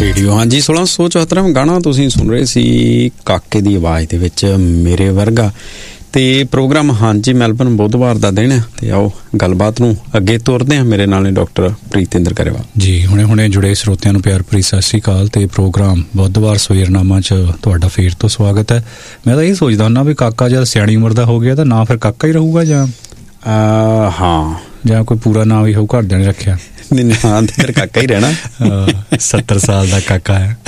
Radio. ਹਾਂਜੀ, 1674 ਗਾਣਾ ਤੁਸੀਂ ਸੁਣ ਰਹੇ ਸੀ ਕਾਕੇ ਦੀ ਆਵਾਜ਼ ਦੇ ਵਿੱਚ, ਮੇਰੇ ਵਰਗਾ। ਤੇ ਪ੍ਰੋਗਰਾਮ ਹਾਂਜੀ ਮੈਲਬਨ ਬੁੱਧਵਾਰ ਦਾ ਦਿਨ ਹੈ, ਤੇ ਆਓ ਗੱਲਬਾਤ ਨੂੰ ਅੱਗੇ ਤੋਰਦੇ ਹਾਂ। ਮੇਰੇ ਨਾਲ ਨੇ ਡਾਕਟਰ ਪ੍ਰੀਤਿੰਦਰ ਕਰੇਵਾਲ ਜੀ। ਹੁਣੇ ਜੁੜੇ ਸਰੋਤਿਆਂ ਨੂੰ ਪਿਆਰ ਭਰੀ ਸਤਿ ਸ਼੍ਰੀ ਅਕਾਲ। ਤੇ ਪ੍ਰੋਗਰਾਮ ਬੁੱਧਵਾਰ ਸਵੇਰਨਾਮਾ 'ਚ ਤੁਹਾਡਾ ਫੇਰ ਤੋਂ ਸਵਾਗਤ ਹੈ। ਮੈਂ ਤਾਂ ਇਹ ਸੋਚਦਾ ਹੁੰਦਾ ਵੀ ਕਾਕਾ ਜਦ ਸਿਆਣੀ ਉਮਰ ਦਾ ਹੋ ਗਿਆ ਤਾਂ ਨਾ ਫਿਰ ਕਾਕਾ ਹੀ ਰਹੂਗਾ ਜਾਂ ਜਾਂ ਕੋਈ ਪੂਰਾ ਨਾਂ ਵੀ ਹੋਊ, ਘਰਦਿਆਂ ਨੇ ਰੱਖਿਆ? ਨਾਂ ਤੇ ਫਿਰ ਕਾਕਾ ਹੀ ਰਹਿਣਾ। 70 ਸਾਲ ਦਾ ਕਾਕਾ ਹੈ।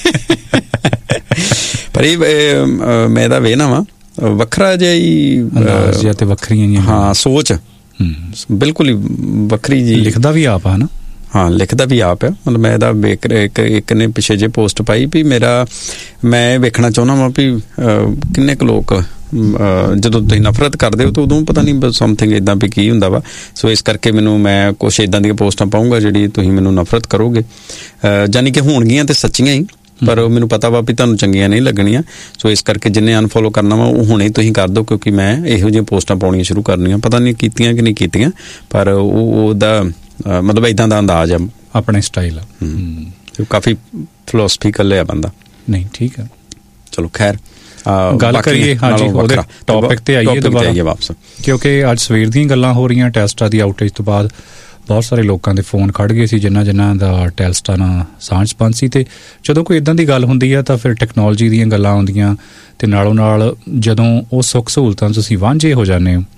ਪਰ ਇਹ ਮੈਂ ਤਾਂ ਵੇਖਣਾ ਵਾ ਵੱਖਰਾ ਜਿਹਾ ਹੀ ਅੰਦਾਜ਼ ਤੇ ਵੱਖਰੀਆਂ ਹਾਂ ਸੋਚ ਬਿਲਕੁਲ ਹੀ ਵੱਖਰੀ ਜੀ। ਲਿਖਦਾ ਵੀ ਆਪ ਹੈ ਨਾ? ਹਾਂ, ਲਿਖਦਾ ਵੀ ਆਪ ਹੈ। ਮਤਲਬ ਮੈਂ ਇਹਦਾ ਇੱਕ ਨੇ ਪਿੱਛੇ ਜੇ ਪੋਸਟ ਪਾਈ ਵੀ ਮੈਂ ਵੇਖਣਾ ਚਾਹੁੰਦਾ ਵਾਂ ਵੀ ਕਿੰਨੇ ਕੁ ਲੋਕ ਜਦੋਂ ਤੁਸੀਂ ਨਫ਼ਰਤ ਕਰਦੇ ਹੋ ਤਾਂ ਉਦੋਂ ਪਤਾ ਨਹੀਂ ਸਮਥਿੰਗ ਇੱਦਾਂ ਵੀ ਕੀ ਹੁੰਦਾ ਵਾ। ਸੋ ਇਸ ਕਰਕੇ ਮੈਂ ਕੁਛ ਇੱਦਾਂ ਦੀਆਂ ਪੋਸਟਾਂ ਪਾਊਂਗਾ ਜਿਹੜੀ ਤੁਸੀਂ ਮੈਨੂੰ ਨਫ਼ਰਤ ਕਰੋਗੇ, ਯਾਨੀ ਕਿ ਹੋਣਗੀਆਂ ਤੇ ਸੱਚੀਆਂ ਹੀ, ਪਰ ਉਹ ਮੈਨੂੰ ਪਤਾ ਵਾ ਵੀ ਤੁਹਾਨੂੰ ਚੰਗੀਆਂ ਨਹੀਂ ਲੱਗਣੀਆਂ। ਸੋ ਇਸ ਕਰਕੇ ਜਿੰਨੇ ਅਨਫੋਲੋ ਕਰਨਾ ਵਾ ਉਹ ਹੁਣੇ ਤੁਸੀਂ ਕਰ ਦਿਓ, ਕਿਉਂਕਿ ਮੈਂ ਇਹੋ ਜਿਹੀਆਂ ਪੋਸਟਾਂ ਪਾਉਣੀਆਂ ਸ਼ੁਰੂ ਕਰਨੀਆਂ। ਪਤਾ ਨਹੀਂ ਕੀਤੀਆਂ ਕਿ ਨਹੀਂ ਕੀਤੀਆਂ, ਪਰ ਉਹਦਾ ਮਤਲਬ ਇੱਦਾਂ ਦਾ ਅੰਦਾਜ਼ ਆ, ਆਪਣੇ ਸਟਾਈਲ ਆ। ਕਾਫੀ ਫਿਲੋਸਫੀਕਲ ਹੈ ਬੰਦਾ। ਨਹੀਂ, ਠੀਕ ਹੈ, ਚਲੋ ਖੈਰ ਗੱਲ ਕਰੀਏ। ਹਾਂਜੀ, ਉਹਦੇ ਟੌਪਿਕ ਤੇ ਆਈਏ ਦੁਬਾਰਾ ਵਾਪਸ, ਕਿਉਂਕਿ ਅੱਜ ਸਵੇਰ ਦੀਆਂ ਗੱਲਾਂ ਹੋ ਰਹੀਆਂ ਟੈਸਟਾਂ ਦੀ ਆਊਟੇਜ ਤੋਂ ਬਾਅਦ। ਬਹੁਤ ਸਾਰੇ ਲੋਕਾਂ ਦੇ ਫੋਨ ਖੜ ਗਏ ਸੀ ਜਿਨ੍ਹਾਂ ਦਾ ਟੈਸਟਾਂ ਨਾਲ ਸਾਂਝ ਸੰਬੰਧ ਸੀ। ਤੇ ਜਦੋਂ ਕੋਈ ਇੱਦਾਂ ਦੀ ਗੱਲ ਹੁੰਦੀ ਆ ਤਾਂ ਫਿਰ ਟੈਕਨੋਲੋਜੀ ਦੀਆਂ ਗੱਲਾਂ ਆਉਂਦੀਆਂ, ਤੇ ਨਾਲੋਂ ਨਾਲ ਜਦੋਂ ਉਹ ਸੁੱਖ ਸਹੂਲਤਾਂ ਤੁਸੀਂ ਵਾਂਝੇ ਹੋ ਜਾਂਦੇ ਹੋ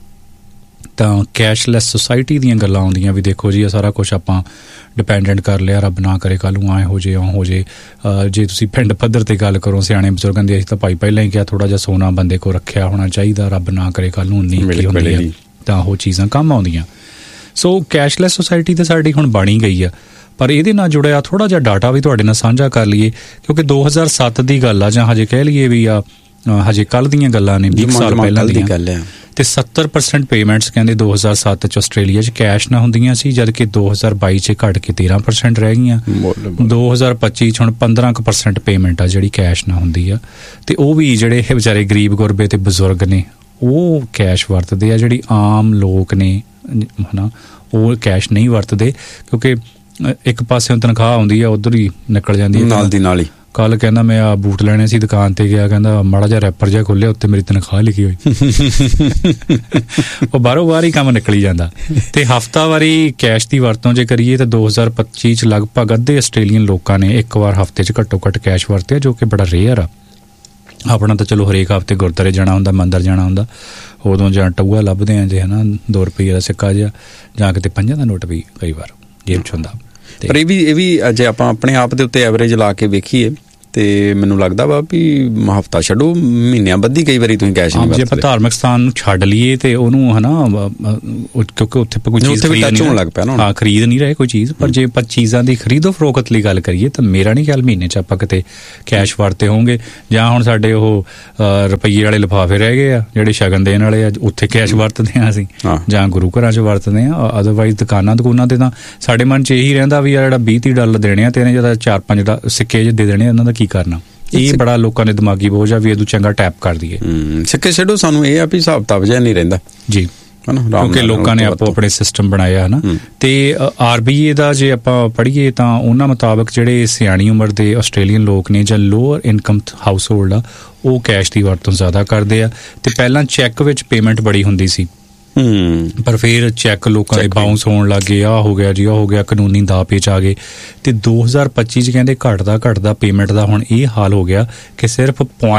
ਤਾਂ ਕੈਸ਼ਲੈਸ ਸੁਸਾਇਟੀ ਦੀਆਂ ਗੱਲਾਂ ਆਉਂਦੀਆਂ ਵੀ ਦੇਖੋ ਜੀ ਇਹ ਸਾਰਾ ਕੁਛ ਆਪਾਂ ਡਿਪੈਂਡੈਂਟ ਕਰ ਲਿਆ, ਰੱਬ ਨਾ ਕਰੇ ਕੱਲ੍ਹ ਨੂੰ ਆਏ ਹੋ ਜੇ ਇਉਂ ਹੋ ਜੇ। ਜੇ ਤੁਸੀਂ ਪਿੰਡ ਪੱਧਰ 'ਤੇ ਗੱਲ ਕਰੋ, ਸਿਆਣੇ ਬਜ਼ੁਰਗਾਂ ਦੀ ਅਸੀਂ ਤਾਂ ਭਾਈ ਪਹਿਲਾਂ ਹੀ ਕਿਹਾ ਥੋੜ੍ਹਾ ਜਿਹਾ ਸੋਨਾ ਬੰਦੇ ਕੋਲ ਰੱਖਿਆ ਹੋਣਾ ਚਾਹੀਦਾ, ਰੱਬ ਨਾ ਕਰੇ ਕੱਲ੍ਹ ਨੂੰ ਉਨੀ ਕੀ ਹੁੰਦੀ ਆ ਤਾਂ ਉਹ ਚੀਜ਼ਾਂ ਕੰਮ ਆਉਂਦੀਆਂ। ਸੋ ਕੈਸ਼ਲੈਸ ਸੁਸਾਇਟੀ ਤਾਂ ਸਾਡੀ ਹੁਣ ਬਣ ਹੀ ਗਈ ਆ, ਪਰ ਇਹਦੇ ਨਾਲ ਜੁੜਿਆ ਥੋੜ੍ਹਾ ਜਿਹਾ ਡਾਟਾ ਵੀ ਤੁਹਾਡੇ ਨਾਲ ਸਾਂਝਾ ਕਰ ਲਈਏ, ਕਿਉਂਕਿ 2007 ਦੀ ਗੱਲ ਆ, ਜਾਂ ਹਜੇ ਕਹਿ ਲਈਏ ਵੀ ਆ ਹਜੇ ਕੱਲ੍ਹ ਦੀਆਂ ਗੱਲਾਂ ਨੇ, 20 ਸਾਲ ਪਹਿਲਾਂ ਦੀਆਂ ਗੱਲ ਆ। ਤੇ 70% ਪੇਮੈਂਟਸ ਕਹਿੰਦੇ 2007 'ਚ ਆਸਟ੍ਰੇਲੀਆ 'ਚ ਕੈਸ਼ ਨਾਲ ਹੁੰਦੀਆਂ ਸੀ, ਜਦ ਕਿ 2022 'ਚ ਘੱਟ ਕੇ 13% ਰਹਿ ਗਈਆਂ। 2025 'ਚ ਹੁਣ 15% ਪੇਮੈਂਟ ਆ ਜਿਹੜੀ ਕੈਸ਼ ਨਾਲ ਹੁੰਦੀ ਆ। ਤੇ ਉਹ ਵੀ ਜਿਹੜੇ ਇਹ ਵਿਚਾਰੇ ਗਰੀਬ ਗੁਰਬੇ ਤੇ ਬਜ਼ੁਰਗ ਨੇ ਉਹ ਕੈਸ਼ ਵਰਤਦੇ ਆ, ਜਿਹੜੀ ਆਮ ਲੋਕ ਨੇ ਹੈ ਨਾ ਉਹ ਕੈਸ਼ ਨਹੀਂ ਵਰਤਦੇ, ਕਿਉਂਕਿ ਇੱਕ ਪਾਸਿਓਂ ਤਨਖਾਹ ਆਉਂਦੀ ਆ ਉੱਧਰ ਹੀ ਨਿਕਲ ਜਾਂਦੀ ਹੈ ਨਾਲ ਦੀ ਨਾਲ ਹੀ। ਕੱਲ੍ਹ ਕਹਿੰਦਾ ਮੈਂ ਆ ਬੂਟ ਲੈਣੇ ਸੀ, ਦੁਕਾਨ ਤੇ ਗਿਆ, ਕਹਿੰਦਾ ਮਾੜਾ ਜਿਹਾ ਰੈਪਰ ਜਿਹਾ ਖੋਲ੍ਹਿਆ, ਉੱਤੇ ਮੇਰੀ ਤਨਖਾਹ ਲਿਖੀ ਹੋਈ। ਉਹ ਬਾਹਰੋਂ ਬਾਹਰ ਹੀ ਕੰਮ ਨਿਕਲੀ ਜਾਂਦਾ। ਤੇ ਹਫ਼ਤਾਵਾਰੀ ਕੈਸ਼ ਦੀ ਵਰਤੋਂ ਜੇ ਕਰੀਏ ਤਾਂ 2025 'ਚ ਲਗਭਗ ਅੱਧੇ ਆਸਟ੍ਰੇਲੀਅਨ ਲੋਕਾਂ ਨੇ ਇੱਕ ਵਾਰ ਹਫ਼ਤੇ 'ਚ ਘੱਟੋ ਘੱਟ ਕੈਸ਼ ਵਰਤਿਆ, ਜੋ ਕਿ ਬੜਾ ਰੇਅਰ ਆ। ਆਪਣਾ ਤਾਂ ਚਲੋ ਹਰੇਕ ਹਫ਼ਤੇ ਗੁਰਦੁਆਰੇ ਜਾਣਾ ਹੁੰਦਾ, ਮੰਦਰ ਜਾਣਾ ਹੁੰਦਾ, ਉਦੋਂ ਜਾਂ ਟਊਆ ਲੱਭਦੇ ਆ ਜੇ ਹੈ ਨਾ 2 ਰੁਪਈਏ ਦਾ ਸਿੱਕਾ ਜਿਹਾ, ਜਾਂ ਕਿਤੇ 5 ਦਾ ਨੋਟ ਵੀ ਕਈ ਵਾਰ ਜੇਬ 'ਚ ਹੁੰਦਾ। ਪਰ ਇਹ ਵੀ ਜੇ ਆਪਾਂ ਆਪਣੇ ਆਪ ਦੇ ਉੱਤੇ ਐਵਰੇਜ ਲਾ ਕੇ ਵੇਖੀਏ ਤੇ ਮੈਨੂੰ ਲੱਗਦਾ ਵਾ ਵੀ ਹਫ਼ਤਾ ਛੱਡੋ ਮਹੀਨਿਆਂ ਬੱਧੀ ਕਈ ਵਾਰੀ ਤੁਸੀਂ ਕੈਸ਼ ਨਹੀਂ ਵਰਤਦੇ। ਜੇ ਆਪਾਂ ਧਾਰਮਿਕ ਸਥਾਨ ਨੂੰ ਛੱਡ ਲਈਏ ਤੇ ਉਹਨੂੰ ਹੈ ਨਾ, ਕਿਉਂਕਿ ਉੱਥੇ ਕੋਈ ਚੀਜ਼ ਹੋਣ ਲੱਗ ਪਿਆ ਨਾ, ਹਾਂ ਖਰੀਦ ਨਹੀਂ ਰਹੇ ਕੋਈ ਚੀਜ਼, ਪਰ ਜੇ ਆਪਾਂ ਚੀਜ਼ਾਂ ਦੀ ਖਰੀਦੋ ਫਰੋਖਤ ਲਈ ਗੱਲ ਕਰੀਏ ਤਾਂ ਮੇਰਾ ਨਹੀਂ ਖਿਆਲ ਮਹੀਨੇ 'ਚ ਆਪਾਂ ਕਿਤੇ ਕੈਸ਼ ਵਰਤੇ ਹੋਣਗੇ। ਜਾਂ ਹੁਣ ਸਾਡੇ ਉਹ ਰੁਪਈਏ ਵਾਲੇ ਲਿਫਾਫੇ ਰਹਿ ਗਏ ਆ ਜਿਹੜੇ ਸ਼ਗਨ ਦੇਣ ਵਾਲੇ ਆ, ਉੱਥੇ ਕੈਸ਼ ਵਰਤਦੇ ਹਾਂ ਅਸੀਂ, ਜਾਂ ਗੁਰੂ ਘਰਾਂ 'ਚ ਵਰਤਦੇ ਹਾਂ। ਅਦਰਵਾਈਜ਼ ਦੁਕਾਨਾਂ ਤੇ ਤਾਂ ਸਾਡੇ ਮਨ 'ਚ ਇਹੀ ਰਹਿੰਦਾ ਵੀ ਜਿਹੜਾ $20 ਦੇਣੇ ਆ ਤੇ ਇਹਨੇ ਜਦੋਂ 4-5 ਸਿੱਕੇ ਜਿਹੇ ਦੇ ਦੇਣੇ, ਇਹਨਾਂ ਦਾ ਕੀ ਕਰਨਾ। ਇਹ ਬੜਾ ਲੋਕਾਂ ਦੇ ਦਿਮਾਗੀ ਬੋਝ ਆ ਵੀ ਇਹਦੋਂ ਚੰਗਾ ਟੈਪ ਕਰ ਦਈਏ। ਸਿੱਕੇ ਛੱਡੋ, ਸਾਨੂੰ ਇਹ ਆ ਵੀ ਹਿਸਾਬ ਕਿਤਾਬ ਜਿਹਾ ਨਹੀਂ ਰਹਿੰਦਾ ਜੀ, ਕਿਉਂਕਿ ਲੋਕਾਂ ਨੇ ਆਪੋ ਆਪਣੇ ਸਿਸਟਮ ਬਣਾਇਆ ਹੈ ਨਾ। ਤੇ RBA ਦਾ ਜੇ ਆਪਾਂ ਪੜ੍ਹੀਏ ਤਾਂ ਉਹਨਾਂ ਮੁਤਾਬਕ ਜਿਹੜੇ ਸਿਆਣੀ ਉਮਰ ਦੇ ਆਸਟ੍ਰੇਲੀਅਨ ਲੋਕ ਨੇ ਜਾਂ ਲੋਅਰ ਇਨਕਮ ਹਾਊਸ ਹੋਲਡ ਆ, ਉਹ ਕੈਸ਼ ਦੀ ਵਰਤੋਂ ਜ਼ਿਆਦਾ ਕਰਦੇ ਆ। ਤੇ ਪਹਿਲਾਂ ਚੈੱਕ ਵਿੱਚ ਪੇਮੈਂਟ ਬੜੀ ਹੁੰਦੀ ਸੀ, ਪਰ ਫਿਰ ਚੈੱਕ ਲੋਕਾਂ ਦੇ ਬਾਉਂਸ ਹੋਣ ਲੱਗ ਗਏ, ਆਹ ਹੋ ਗਿਆ ਜੀ, ਆਹ ਹੋ ਗਿਆ, ਕਾਨੂੰਨੀ ਦਾਅ ਪੇਚ ਆ ਗਏ। ਤੇ 2025 'ਚ ਕਹਿੰਦੇ ਘਟਦਾ ਪੇਮੈਂਟ ਦਾ ਹੁਣ ਇਹ ਹਾਲ ਹੋ ਗਿਆ ਕਿ ਸਿਰਫ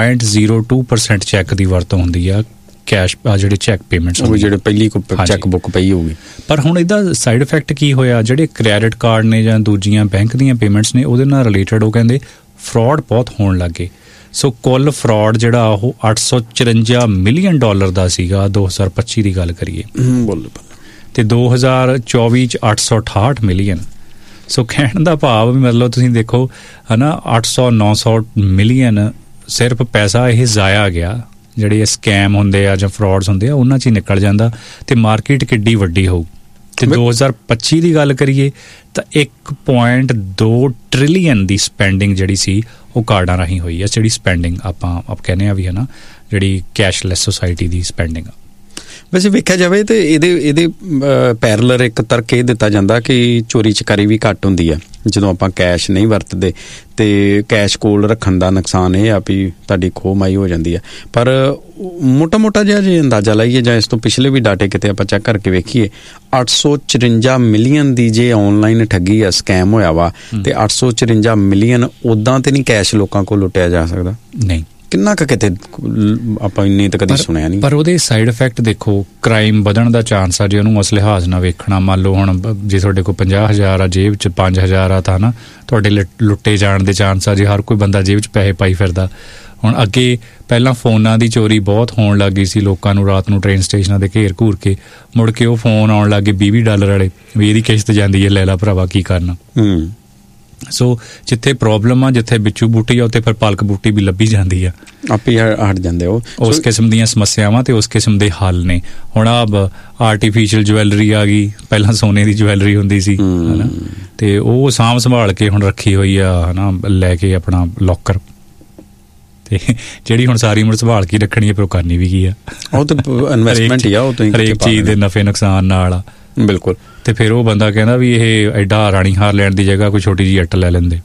0.02% ਚੈੱਕ ਦੀ ਵਰਤੋਂ ਹੁੰਦੀ ਆ, ਕੈਸ਼ ਜਿਹੜੇ ਚੈੱਕ ਪੇਮੈਂਟਸ ਜਿਹੜੇ ਪਹਿਲੀ ਚੈੱਕ ਬੁੱਕ ਪਈ ਹੋਊਗੀ। ਪਰ ਹੁਣ ਇਹਦਾ ਸਾਈਡ ਇਫੈਕਟ ਕੀ ਹੋਇਆ, ਜਿਹੜੇ ਕ੍ਰੈਡਿਟ ਕਾਰਡ ਨੇ ਜਾਂ ਦੂਜੀਆਂ ਬੈਂਕ ਦੀਆਂ ਪੇਮੈਂਟਸ ਨੇ ਉਹਦੇ ਨਾਲ ਰਿਲੇਟਡ ਉਹ ਕਹਿੰਦੇ ਫਰਾਡ ਬਹੁਤ ਹੋਣ ਲੱਗ ਗਏ। ਸੋ ਕੁੱਲ ਫਰਾਡ ਜਿਹੜਾ ਉਹ $854 ਮਿਲੀਅਨ ਦਾ ਸੀਗਾ 2025 ਦੀ ਗੱਲ ਕਰੀਏ, ਤੇ 2024 'ਚ 868 ਮਿਲੀਅਨ। ਸੋ ਕਹਿਣ ਦਾ ਭਾਵ ਵੀ ਮਤਲਬ ਤੁਸੀਂ ਦੇਖੋ ਹੈ ਨਾ, 800-900 ਮਿਲੀਅਨ ਸਿਰਫ ਪੈਸਾ ਇਹ ਜ਼ਾਇਆ ਗਿਆ, ਜਿਹੜੇ ਇਹ ਸਕੈਮ ਹੁੰਦੇ ਆ ਜਾਂ ਫਰਾਡਸ ਹੁੰਦੇ ਆ ਉਹਨਾਂ 'ਚ ਹੀ ਨਿਕਲ ਜਾਂਦਾ। ਤੇ ਮਾਰਕੀਟ ਕਿੱਡੀ ਵੱਡੀ ਹੋਊ। ਤੇ 2025 ਦੀ ਗੱਲ ਕਰੀਏ ਤਾਂ 1.2 ਟ੍ਰਿਲੀਅਨ ਦੀ ਸਪੈਂਡਿੰਗ ਜਿਹੜੀ ਸੀ ਉਹ ਕਾਰਡਾਂ ਰਾਹੀਂ ਹੋਈ ਆ। ਜਿਹੜੀ ਸਪੈਂਡਿੰਗ ਆਪਾਂ ਕਹਿੰਦੇ ਆ ਵੀ ਹੈ ਨਾ, ਜਿਹੜੀ ਕੈਸ਼ਲੈਸ ਸੁਸਾਇਟੀ ਦੀ ਸਪੈਂਡਿੰਗ ਆ। ਵੈਸੇ ਵੇਖਿਆ ਜਾਵੇ ਤੇ ਇਹਦੇ ਪੈਰਲਰ ਇੱਕ ਤਰਕ ਇਹ ਦਿੱਤਾ ਜਾਂਦਾ ਕਿ ਚੋਰੀ ਚਕਾਰੀ ਵੀ ਘੱਟ ਹੁੰਦੀ ਆ ਜਦੋਂ ਆਪਾਂ ਕੈਸ਼ ਨਹੀਂ ਵਰਤਦੇ, ਤੇ ਕੈਸ਼ ਕੋਲ ਰੱਖਣ ਦਾ ਨੁਕਸਾਨ ਇਹ ਆ ਵੀ ਤੁਹਾਡੀ ਖੋਹ ਮਾਈ ਹੋ ਜਾਂਦੀ ਆ। ਪਰ ਮੋਟਾ ਜਿਹਾ ਜੇ ਅੰਦਾਜ਼ਾ ਲਾਈਏ ਜਾਂ ਇਸ ਤੋਂ ਪਿਛਲੇ ਵੀ ਡਾਟੇ ਕਿਤੇ ਆਪਾਂ ਚੈੱਕ ਕਰਕੇ ਵੇਖੀਏ, 854 ਮਿਲੀਅਨ ਦੀ ਜੇ ਆਨਲਾਈਨ ਠੱਗੀ ਆ, ਸਕੈਮ ਹੋਇਆ ਵਾ, ਤੇ 854 ਮਿਲੀਅਨ ਉਦਾਂ ਤੇ ਨਹੀਂ ਕੈਸ਼ ਲੋਕਾਂ ਕੋਲ ਲੁੱਟਿਆ ਜਾ ਸਕਦਾ। ਨਹੀਂ, ਕਿੰਨਾ ਕੁ ਕਿਤੇ ਆਪਾਂ ਇੰਨੀ ਤਾਂ ਕਦੀ ਸੁਣਿਆ ਨਹੀਂ। ਪਰ ਉਹਦੇ ਸਾਈਡ ਇਫੈਕਟ ਦੇਖੋ, ਕ੍ਰਾਈਮ ਵਧਣ ਦਾ ਚਾਂਸ ਆ ਜੇ ਉਹਨੂੰ ਉਸ ਲਿਹਾਜ਼ ਨਾਲ ਵੇਖਣਾ। ਮੰਨ ਲਓ ਹੁਣ ਜੇ ਤੁਹਾਡੇ ਕੋਲ 50,000 ਆ, ਜੇਬ 'ਚ 5,000 ਆ, ਤਾਂ ਨਾ ਤੁਹਾਡੇ ਲੁੱਟੇ ਜਾਣ ਦੇ ਚਾਂਸ ਆ ਜੇ ਹਰ ਕੋਈ ਬੰਦਾ ਜੇਬ 'ਚ ਪੈਸੇ ਪਾਈ ਫਿਰਦਾ। ਹੁਣ ਅੱਗੇ ਪਹਿਲਾਂ ਫੋਨਾਂ ਦੀ ਚੋਰੀ ਬਹੁਤ ਹੋਣ ਲੱਗ ਗਈ ਸੀ, ਲੋਕਾਂ ਨੂੰ ਰਾਤ ਨੂੰ ਟ੍ਰੇਨ ਸਟੇਸ਼ਨਾਂ ਦੇ ਘੇਰ ਘੂਰ ਕੇ, ਮੁੜ ਕੇ ਉਹ ਫੋਨ ਆਉਣ ਲੱਗ ਗਏ $20 ਵਾਲੇ, ਵੀ ਇਹਦੀ ਕਿਸ਼ਤ ਜਾਂਦੀ ਹੈ, ਲੈ ਲਾ ਭਰਾਵਾ ਕੀ ਕਰਨਾ। ਸੋ ਜਿੱਥੇ ਪ੍ਰੋਬਲਮ ਆ, ਜਿੱਥੇ ਬਿੱਚੂ ਬੂਟੀ ਆ, ਉੱਥੇ ਫਿਰ ਪਲਕ ਬੂਟੀ ਵੀ ਲੱਭੀ ਜਾਂਦੀ ਆ, ਆਪੇ ਹਟ ਜਾਂਦੇ ਉਹ ਉਸ ਕਿਸਮ ਦੀਆਂ ਸਮੱਸਿਆਵਾਂ ਤੇ ਉਸ ਕਿਸਮ ਦੇ ਹੱਲ ਨੇ। ਹੁਣ ਆਰਟੀਫਿਸ਼ੀਅਲ ਜਵੈਲਰੀ ਆ ਗਈ, ਪਹਿਲਾਂ ਸੋਨੇ ਦੀ ਜਵੈਲਰੀ ਹੁੰਦੀ ਸੀ ਹਨਾ, ਤੇ ਉਹ ਸਾਂਭ ਸੰਭਾਲ ਕੇ ਹੁਣ ਰੱਖੀ ਹੋਈ ਆ ਹਨਾ, ਲੈ ਕੇ ਆਪਣਾ ਲੋਕਰ, ਤੇ ਜਿਹੜੀ ਹੁਣ ਸਾਰੀ ਉਮਰ ਸੰਭਾਲ ਕੇ ਰੱਖਣੀ ਹੈ, ਪਰ ਉਹ ਕਰਨੀ ਵੀ ਕੀ ਆ, ਉਹ ਤਾਂ ਇਨਵੈਸਟਮੈਂਟ ਹੀ ਆ, ਉਹ ਹਰੇਕ ਚੀਜ਼ ਦੇ ਨਫੇ ਨੁਕਸਾਨ ਨਾਲ ਆ। ਬਿਲਕੁਲ। ਤੇ ਫਿਰ ਉਹ ਬੰਦਾ ਕਹਿੰਦਾ ਵੀ ਇਹ ਐਡਾ ਰਾਣੀ ਹਾਰ ਲੈਣ ਦੀ ਜਗ੍ਹਾ ਕੋਈ ਛੋਟੀ ਜਿਹੀ ਇੱਟ ਲੈ ਲੈਂਦੇ।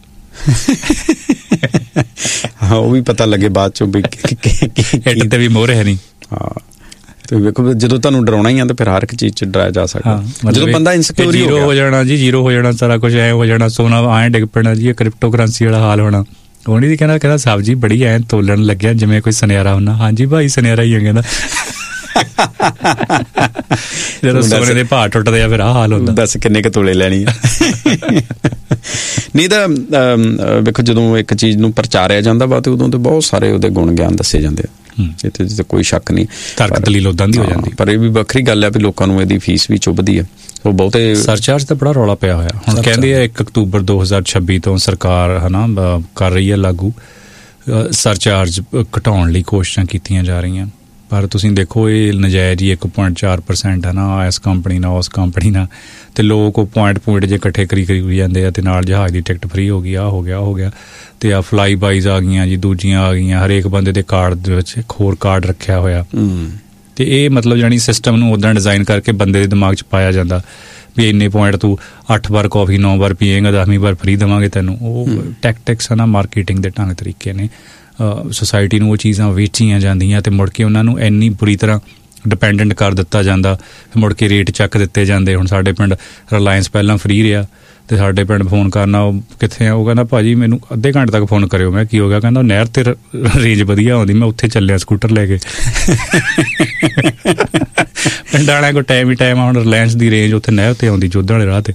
ਹਾਂ, ਉਹ ਵੀ ਪਤਾ ਲੱਗੇ ਬਾਅਦ ਚੋਂ ਵੀ ਇੱਟ ਤੇ ਵੀ ਮੋਹਰ ਹੈ ਨਹੀਂ। ਹਾਂ, ਤੇ ਵੇਖੋ ਜਦੋਂ ਤੁਹਾਨੂੰ ਡਰਾਉਣਾ ਹੀ ਆ ਤਾਂ ਫਿਰ ਹਰ ਇੱਕ ਚੀਜ਼ 'ਚ ਡਰਾਇਆ ਜਾ ਸਕਦਾ। ਜਦੋਂ ਬੰਦਾ ਇਨਸਿਕਿਉਰ ਹੋ ਜਾਣਾ ਜੀ, ਜ਼ੀਰੋ ਹੋ ਜਾਣਾ, ਸਾਰਾ ਕੁਝ ਐਂ ਹੋ ਜਾਣਾ, ਸੋਨਾ ਐਂ ਡਿੱਗ ਪੈਣਾ ਜੀ, ਕ੍ਰਿਪਟੋ ਕਰੰਸੀ ਵਾਲਾ ਹਾਲ ਹੋਣਾ। ਉਹ ਨਹੀਂ ਕਹਿੰਦਾ ਸਬਜ਼ੀ ਬੜੀ ਐਂ ਤੋਲਣ ਲੱਗਿਆ ਜਿਵੇਂ ਕੋਈ ਸੁਨਿਆਰਾ ਹੁੰਦਾ। ਹਾਂਜੀ ਭਾਈ ਸੁਨਿਆਰਾ ਹੀ ਆ, ਕਹਿੰਦਾ ਜਦੋਂ ਸੋਨੇ ਦੇ ਭਾਅ ਟੁੱਟਦੇ ਆ ਫਿਰ ਆਹ ਹਾਲ ਹੁੰਦਾ। ਦੱਸ ਕਿੰਨੇ ਕੁ ਤੋਲੇ ਲੈਣੀ ਆ। ਨਹੀਂ ਤਾਂ ਵੇਖੋ, ਜਦੋਂ ਇੱਕ ਚੀਜ਼ ਨੂੰ ਪ੍ਰਚਾਰਿਆ ਜਾਂਦਾ ਵਾ ਤੇ ਉਦੋਂ ਤੇ ਬਹੁਤ ਸਾਰੇ ਉਹਦੇ ਗੁਣ ਗਿਆਨ ਦੱਸੇ ਜਾਂਦੇ ਆ, ਇਹਦੇ 'ਚ ਕੋਈ ਸ਼ੱਕ ਨਹੀਂ, ਤਰਕ ਦਲੀਲ ਉਦਾਂ ਦੀ ਹੋ ਜਾਂਦੀ। ਪਰ ਇਹ ਵੀ ਵੱਖਰੀ ਗੱਲ ਆ ਵੀ ਲੋਕਾਂ ਨੂੰ ਇਹਦੀ ਫੀਸ ਵੀ ਚੁੱਭਦੀ ਆ। ਉਹ ਬਹੁਤੇ ਸਰਚਾਰਜ ਤਾਂ ਬੜਾ ਰੌਲਾ ਪਿਆ ਹੋਇਆ। ਹੁਣ ਕਹਿੰਦੇ ਆ 1 ਅਕਤੂਬਰ 2026 ਤੋਂ ਸਰਕਾਰ ਹਨਾ ਕਰ ਰਹੀ ਹੈ ਲਾਗੂ, ਸਰਚਾਰਜ ਘਟਾਉਣ ਲਈ ਕੋਸ਼ਿਸ਼ਾਂ ਕੀਤੀਆਂ ਜਾ ਰਹੀਆਂ। ਪਰ ਤੁਸੀਂ ਦੇਖੋ ਇਹ ਨਜਾਇਜ਼ ਹੀ 1.4% ਹੈ ਨਾ, ਇਸ ਕੰਪਨੀ ਨਾਲ ਉਸ ਕੰਪਨੀ ਨਾਲ, ਤੇ ਲੋਕ ਉਹ ਪੁਆਇੰਟ ਜੇ ਇਕੱਠੇ ਕਰੀ ਜਾਂਦੇ ਆ, ਤੇ ਨਾਲ ਜਹਾਜ਼ ਦੀ ਟਿਕਟ ਫ੍ਰੀ ਹੋ ਗਈ, ਆਹ ਹੋ ਗਿਆ, ਤੇ ਆ ਫਲਾਈ ਬਾਈਜ਼ ਆ ਗਈਆਂ ਜੀ, ਦੂਜੀਆਂ ਆ ਗਈਆਂ, ਹਰੇਕ ਬੰਦੇ ਦੇ ਕਾਰਡ ਦੇ ਵਿੱਚ ਇੱਕ ਹੋਰ ਕਾਰਡ ਰੱਖਿਆ ਹੋਇਆ। ਤੇ ਇਹ ਮਤਲਬ ਜਾਨੀ ਸਿਸਟਮ ਨੂੰ ਉੱਦਾਂ ਡਿਜ਼ਾਈਨ ਕਰਕੇ ਬੰਦੇ ਦੇ ਦਿਮਾਗ 'ਚ ਪਾਇਆ ਜਾਂਦਾ ਵੀ ਇੰਨੇ ਪੁਆਇੰਟ ਤੂੰ 8 ਵਾਰ ਕੌਫੀ 9 ਵਾਰ ਪੀਏਂਗਾ, 10ਵੀਂ ਵਾਰ ਫ੍ਰੀ ਦੇਵਾਂਗੇ ਤੈਨੂੰ। ਉਹ ਟੈਕਟਿਕਸ ਹੈ ਨਾ, ਮਾਰਕੀਟਿੰਗ ਦੇ ਢੰਗ ਤਰੀਕੇ ਨੇ। ਸੋਸਾਇਟੀ ਨੂੰ ਉਹ ਚੀਜ਼ਾਂ ਵੇਚੀਆਂ ਜਾਂਦੀਆਂ ਤੇ ਮੁੜ ਕੇ ਉਹਨਾਂ ਨੂੰ ਇੰਨੀ ਬੁਰੀ ਤਰ੍ਹਾਂ ਡਿਪੈਂਡੈਂਟ ਕਰ ਦਿੱਤਾ ਜਾਂਦਾ, ਮੁੜ ਕੇ ਰੇਟ ਚੱਕ ਦਿੱਤੇ ਜਾਂਦੇ। ਹੁਣ ਸਾਡੇ ਪਿੰਡ ਰਿਲਾਇੰਸ ਪਹਿਲਾਂ ਫ੍ਰੀ ਰਿਹਾ, ਤੇ ਸਾਡੇ ਪਿੰਡ ਫੋਨ ਕਰਨਾ, ਉਹ ਕਿੱਥੇ ਆ, ਉਹ ਕਹਿੰਦਾ ਭਾਜੀ ਮੈਨੂੰ ਅੱਧੇ ਘੰਟੇ ਤੱਕ ਫੋਨ ਕਰਿਓ। ਮੈਂ ਕੀ ਹੋ ਗਿਆ? ਕਹਿੰਦਾ ਨਹਿਰ ਤੇ ਰੇਂਜ ਵਧੀਆ ਆਉਂਦੀ, ਮੈਂ ਉੱਥੇ ਚੱਲਿਆ ਸਕੂਟਰ ਲੈ ਕੇ। ਪਿੰਡ ਵਾਲਿਆਂ ਕੋਲ ਟਾਈਮ ਹੀ ਟਾਈਮ ਆ, ਹੁਣ ਰਿਲਾਇੰਸ ਦੀ ਰੇਂਜ ਉੱਥੇ ਨਹਿਰ ਤੇ ਆਉਂਦੀ, ਜੋਧਾਂ ਵਾਲੇ ਰਾਹ ਤੇ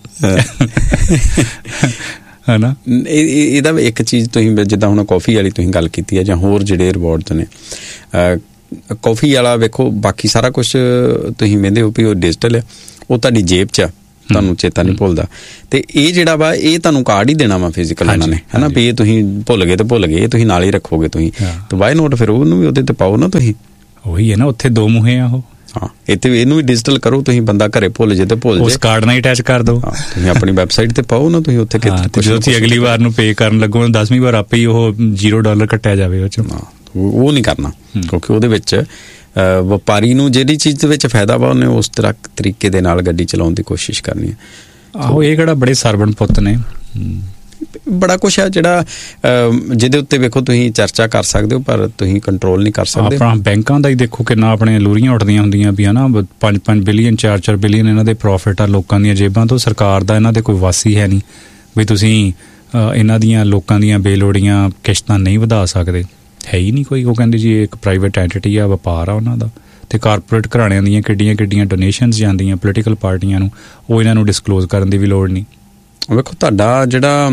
ਹੈ ਨਾ। ਇਹਦਾ ਇੱਕ ਚੀਜ਼ ਤੁਸੀਂ ਜਿੱਦਾਂ ਹੁਣ ਕੌਫੀ ਵਾਲੀ ਤੁਸੀਂ ਗੱਲ ਕੀਤੀ ਹੈ, ਜਾਂ ਹੋਰ ਜਿਹੜੇ ਰਿਵਾਰਡਸ ਨੇ, ਕੌਫੀ ਵਾਲਾ ਵੇਖੋ, ਬਾਕੀ ਸਾਰਾ ਕੁਛ ਤੁਸੀਂ ਕਹਿੰਦੇ ਹੋ ਵੀ ਉਹ ਡਿਜੀਟਲ ਹੈ, ਉਹ ਤੁਹਾਡੀ ਜੇਬ 'ਚ ਆ, ਤੁਹਾਨੂੰ ਚੇਤਾ ਨਹੀਂ ਭੁੱਲਦਾ। ਤੇ ਇਹ ਜਿਹੜਾ ਵਾ ਇਹ ਤੁਹਾਨੂੰ ਕਾਰਡ ਹੀ ਦੇਣਾ ਵਾ ਫਿਜ਼ੀਕਲ ਉਹਨਾਂ ਨੇ, ਹੈ ਨਾ, ਵੀ ਇਹ ਤੁਸੀਂ ਭੁੱਲ ਗਏ ਤੇ ਭੁੱਲ ਗਏ, ਇਹ ਤੁਸੀਂ ਨਾਲ ਹੀ ਰੱਖੋਗੇ ਤੁਸੀਂ, ਤੇ ਵਾਈ ਨੋਟ ਫਿਰ ਉਹਨੂੰ ਵੀ ਉਹਦੇ ਤੇ ਪਾਓ ਨਾ ਤੁਸੀਂ। ਉਹੀ ਹੈ ਨਾ, ਉੱਥੇ ਦੋ ਮੂੰਹੇ ਆ ਉਹ। ਹਾਂ, ਇੱਥੇ ਇਹਨੂੰ ਵੀ ਡਿਜੀਟਲ ਕਰੋ ਤੁਸੀਂ, ਬੰਦਾ ਘਰੇ ਭੁੱਲ ਜੇ ਤੇ ਭੁੱਲ ਜੇ, ਉਸ ਕਾਰਡ ਨਾਲ ਅਟੈਚ ਕਰ ਦਿਓ। ਤੁਸੀਂ ਆਪਣੀ ਵੈਬਸਾਈਟ ਤੇ ਪਾਓ ਨਾ ਤੁਸੀਂ, ਉੱਥੇ ਜਦੋਂ ਤੁਸੀਂ ਅਗਲੀ ਵਾਰ ਨੂੰ ਪੇ ਕਰਨ ਲੱਗੋ 10ਵੀਂ ਵਾਰ ਆਪੇ ਹੀ ਉਹ $0 ਕੱਟਿਆ ਜਾਵੇ ਉਹ 'ਚ। ਉਹ ਨਹੀਂ ਕਰਨਾ, ਕਿਉਂਕਿ ਉਹਦੇ ਵਿੱਚ ਵਪਾਰੀ ਨੂੰ ਜਿਹੜੀ ਚੀਜ਼ ਦੇ ਵਿੱਚ ਫਾਇਦਾ ਵਾ ਉਹਨੇ ਉਸ ਤਰ੍ਹਾਂ ਤਰੀਕੇ ਦੇ ਨਾਲ ਗੱਡੀ ਚਲਾਉਣ ਦੀ ਕੋਸ਼ਿਸ਼ ਕਰਨੀ ਹੈ। ਆਹੋ, ਇਹ ਕਿਹੜਾ ਬੜੇ ਸਰਵਣ ਪੁੱਤ ਨੇ, ਬੜਾ ਕੁਛ ਹੈ ਜਿਹੜਾ ਜਿਹਦੇ ਉੱਤੇ ਵੇਖੋ ਤੁਸੀਂ ਚਰਚਾ ਕਰ ਸਕਦੇ ਹੋ, ਪਰ ਤੁਸੀਂ ਕੰਟਰੋਲ ਨਹੀਂ ਕਰ ਸਕਦੇ। ਆਪਣਾ ਬੈਂਕਾਂ ਦਾ ਹੀ ਦੇਖੋ ਕਿੰਨਾ ਆਪਣੇ ਲੂਰੀਆਂ ਉੱਠਦੀਆਂ ਹੁੰਦੀਆਂ ਵੀ, ਹੈ ਨਾ, 5-5 ਬਿਲੀਅਨ 4-4 ਬਿਲੀਅਨ ਇਹਨਾਂ ਦੇ ਪ੍ਰੋਫਿਟ ਆ ਲੋਕਾਂ ਦੀਆਂ ਜੇਬਾਂ ਤੋਂ। ਸਰਕਾਰ ਦਾ ਇਹਨਾਂ ਦੇ ਕੋਈ ਵਾਸੀ ਹੈ ਨਹੀਂ ਵੀ ਤੁਸੀਂ ਇਹਨਾਂ ਦੀਆਂ ਲੋਕਾਂ ਦੀਆਂ ਬੇਲੋੜੀਆਂ ਕਿਸ਼ਤਾਂ ਨਹੀਂ ਵਧਾ ਸਕਦੇ, ਹੈ ਹੀ ਨਹੀਂ ਕੋਈ। ਉਹ ਕਹਿੰਦੇ ਜੀ ਇਹ ਇੱਕ ਪ੍ਰਾਈਵੇਟ ਐਂਟੀਟੀ ਆ, ਵਪਾਰ ਆ ਉਹਨਾਂ ਦਾ, ਤੇ ਕਾਰਪੋਰੇਟ ਘਰਾਣਿਆਂ ਦੀਆਂ ਕਿੱਡੀਆਂ ਡੋਨੇਸ਼ਨਸ ਜਾਂਦੀਆਂ ਪੋਲੀਟੀਕਲ ਪਾਰਟੀਆਂ ਨੂੰ, ਉਹ ਇਹਨਾਂ ਨੂੰ ਡਿਸਕਲੋਜ਼ ਕਰਨ ਦੀ ਵੀ ਲੋੜ ਨਹੀਂ। ਵੇਖੋ ਤੁਹਾਡਾ ਜਿਹੜਾ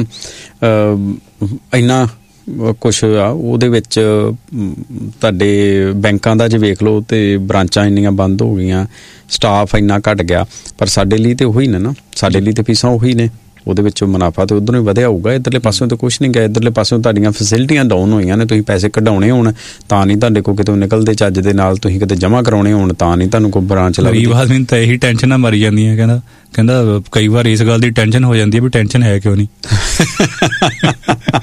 ਇੰਨਾ ਕੁਛ ਆ ਉਹਦੇ ਵਿੱਚ ਤੁਹਾਡੇ ਬੈਂਕਾਂ ਦਾ ਜੇ ਵੇਖ ਲਓ ਤੇ ਬ੍ਰਾਂਚਾਂ ਇੰਨੀਆਂ ਬੰਦ ਹੋ ਗਈਆਂ, ਸਟਾਫ ਇੰਨਾ ਘੱਟ ਗਿਆ, ਪਰ ਸਾਡੇ ਲਈ ਤੇ ਉਹੀ ਨੇ ਨਾ, ਸਾਡੇ ਲਈ ਤੇ ਫੀਸਾਂ ਉਹੀ ਨੇ, ਉਹਦੇ ਵਿੱਚੋਂ ਮੁਨਾਫਾ ਤੇ ਉਧਰੋਂ ਹੀ ਵਧਿਆ ਹੋਊਗਾ। ਇੱਧਰਲੇ ਪਾਸਿਓਂ ਤਾਂ ਕੁਛ ਨਹੀਂ ਗਿਆ, ਇੱਧਰਲੇ ਪਾਸਿਓਂ ਤੁਹਾਡੀਆਂ ਫੈਸਿਲਿਟੀਆਂ ਡਾਊਨ ਹੋਈਆਂ ਨੇ, ਤੁਸੀਂ ਪੈਸੇ ਕਢਾਉਣੇ ਹੋਣ ਤਾਂ ਨਹੀਂ ਤੁਹਾਡੇ ਕੋਲ ਕਿਤੇ ਨਿਕਲਦੇ ਚੱਜ ਦੇ ਨਾਲ, ਤੁਸੀਂ ਕਿਤੇ ਜਮ੍ਹਾਂ ਕਰਾਉਣੇ ਹੋਣ ਤਾਂ ਨਹੀਂ ਤੁਹਾਨੂੰ ਕੋਈ ਬ੍ਰਾਂਚ ਲੱਗਦੀ। ਗਰੀਬ ਆਦਮੀ ਤਾਂ ਇਹੀ ਟੈਨਸ਼ਨਾਂ ਮਰੀ ਜਾਂਦੀਆਂ, ਕਹਿੰਦਾ ਕਈ ਵਾਰ ਇਸ ਗੱਲ ਦੀ ਟੈਨਸ਼ਨ ਹੋ ਜਾਂਦੀ ਹੈ ਵੀ ਟੈਨਸ਼ਨ ਹੈ ਕਿਉਂ ਨਹੀਂ।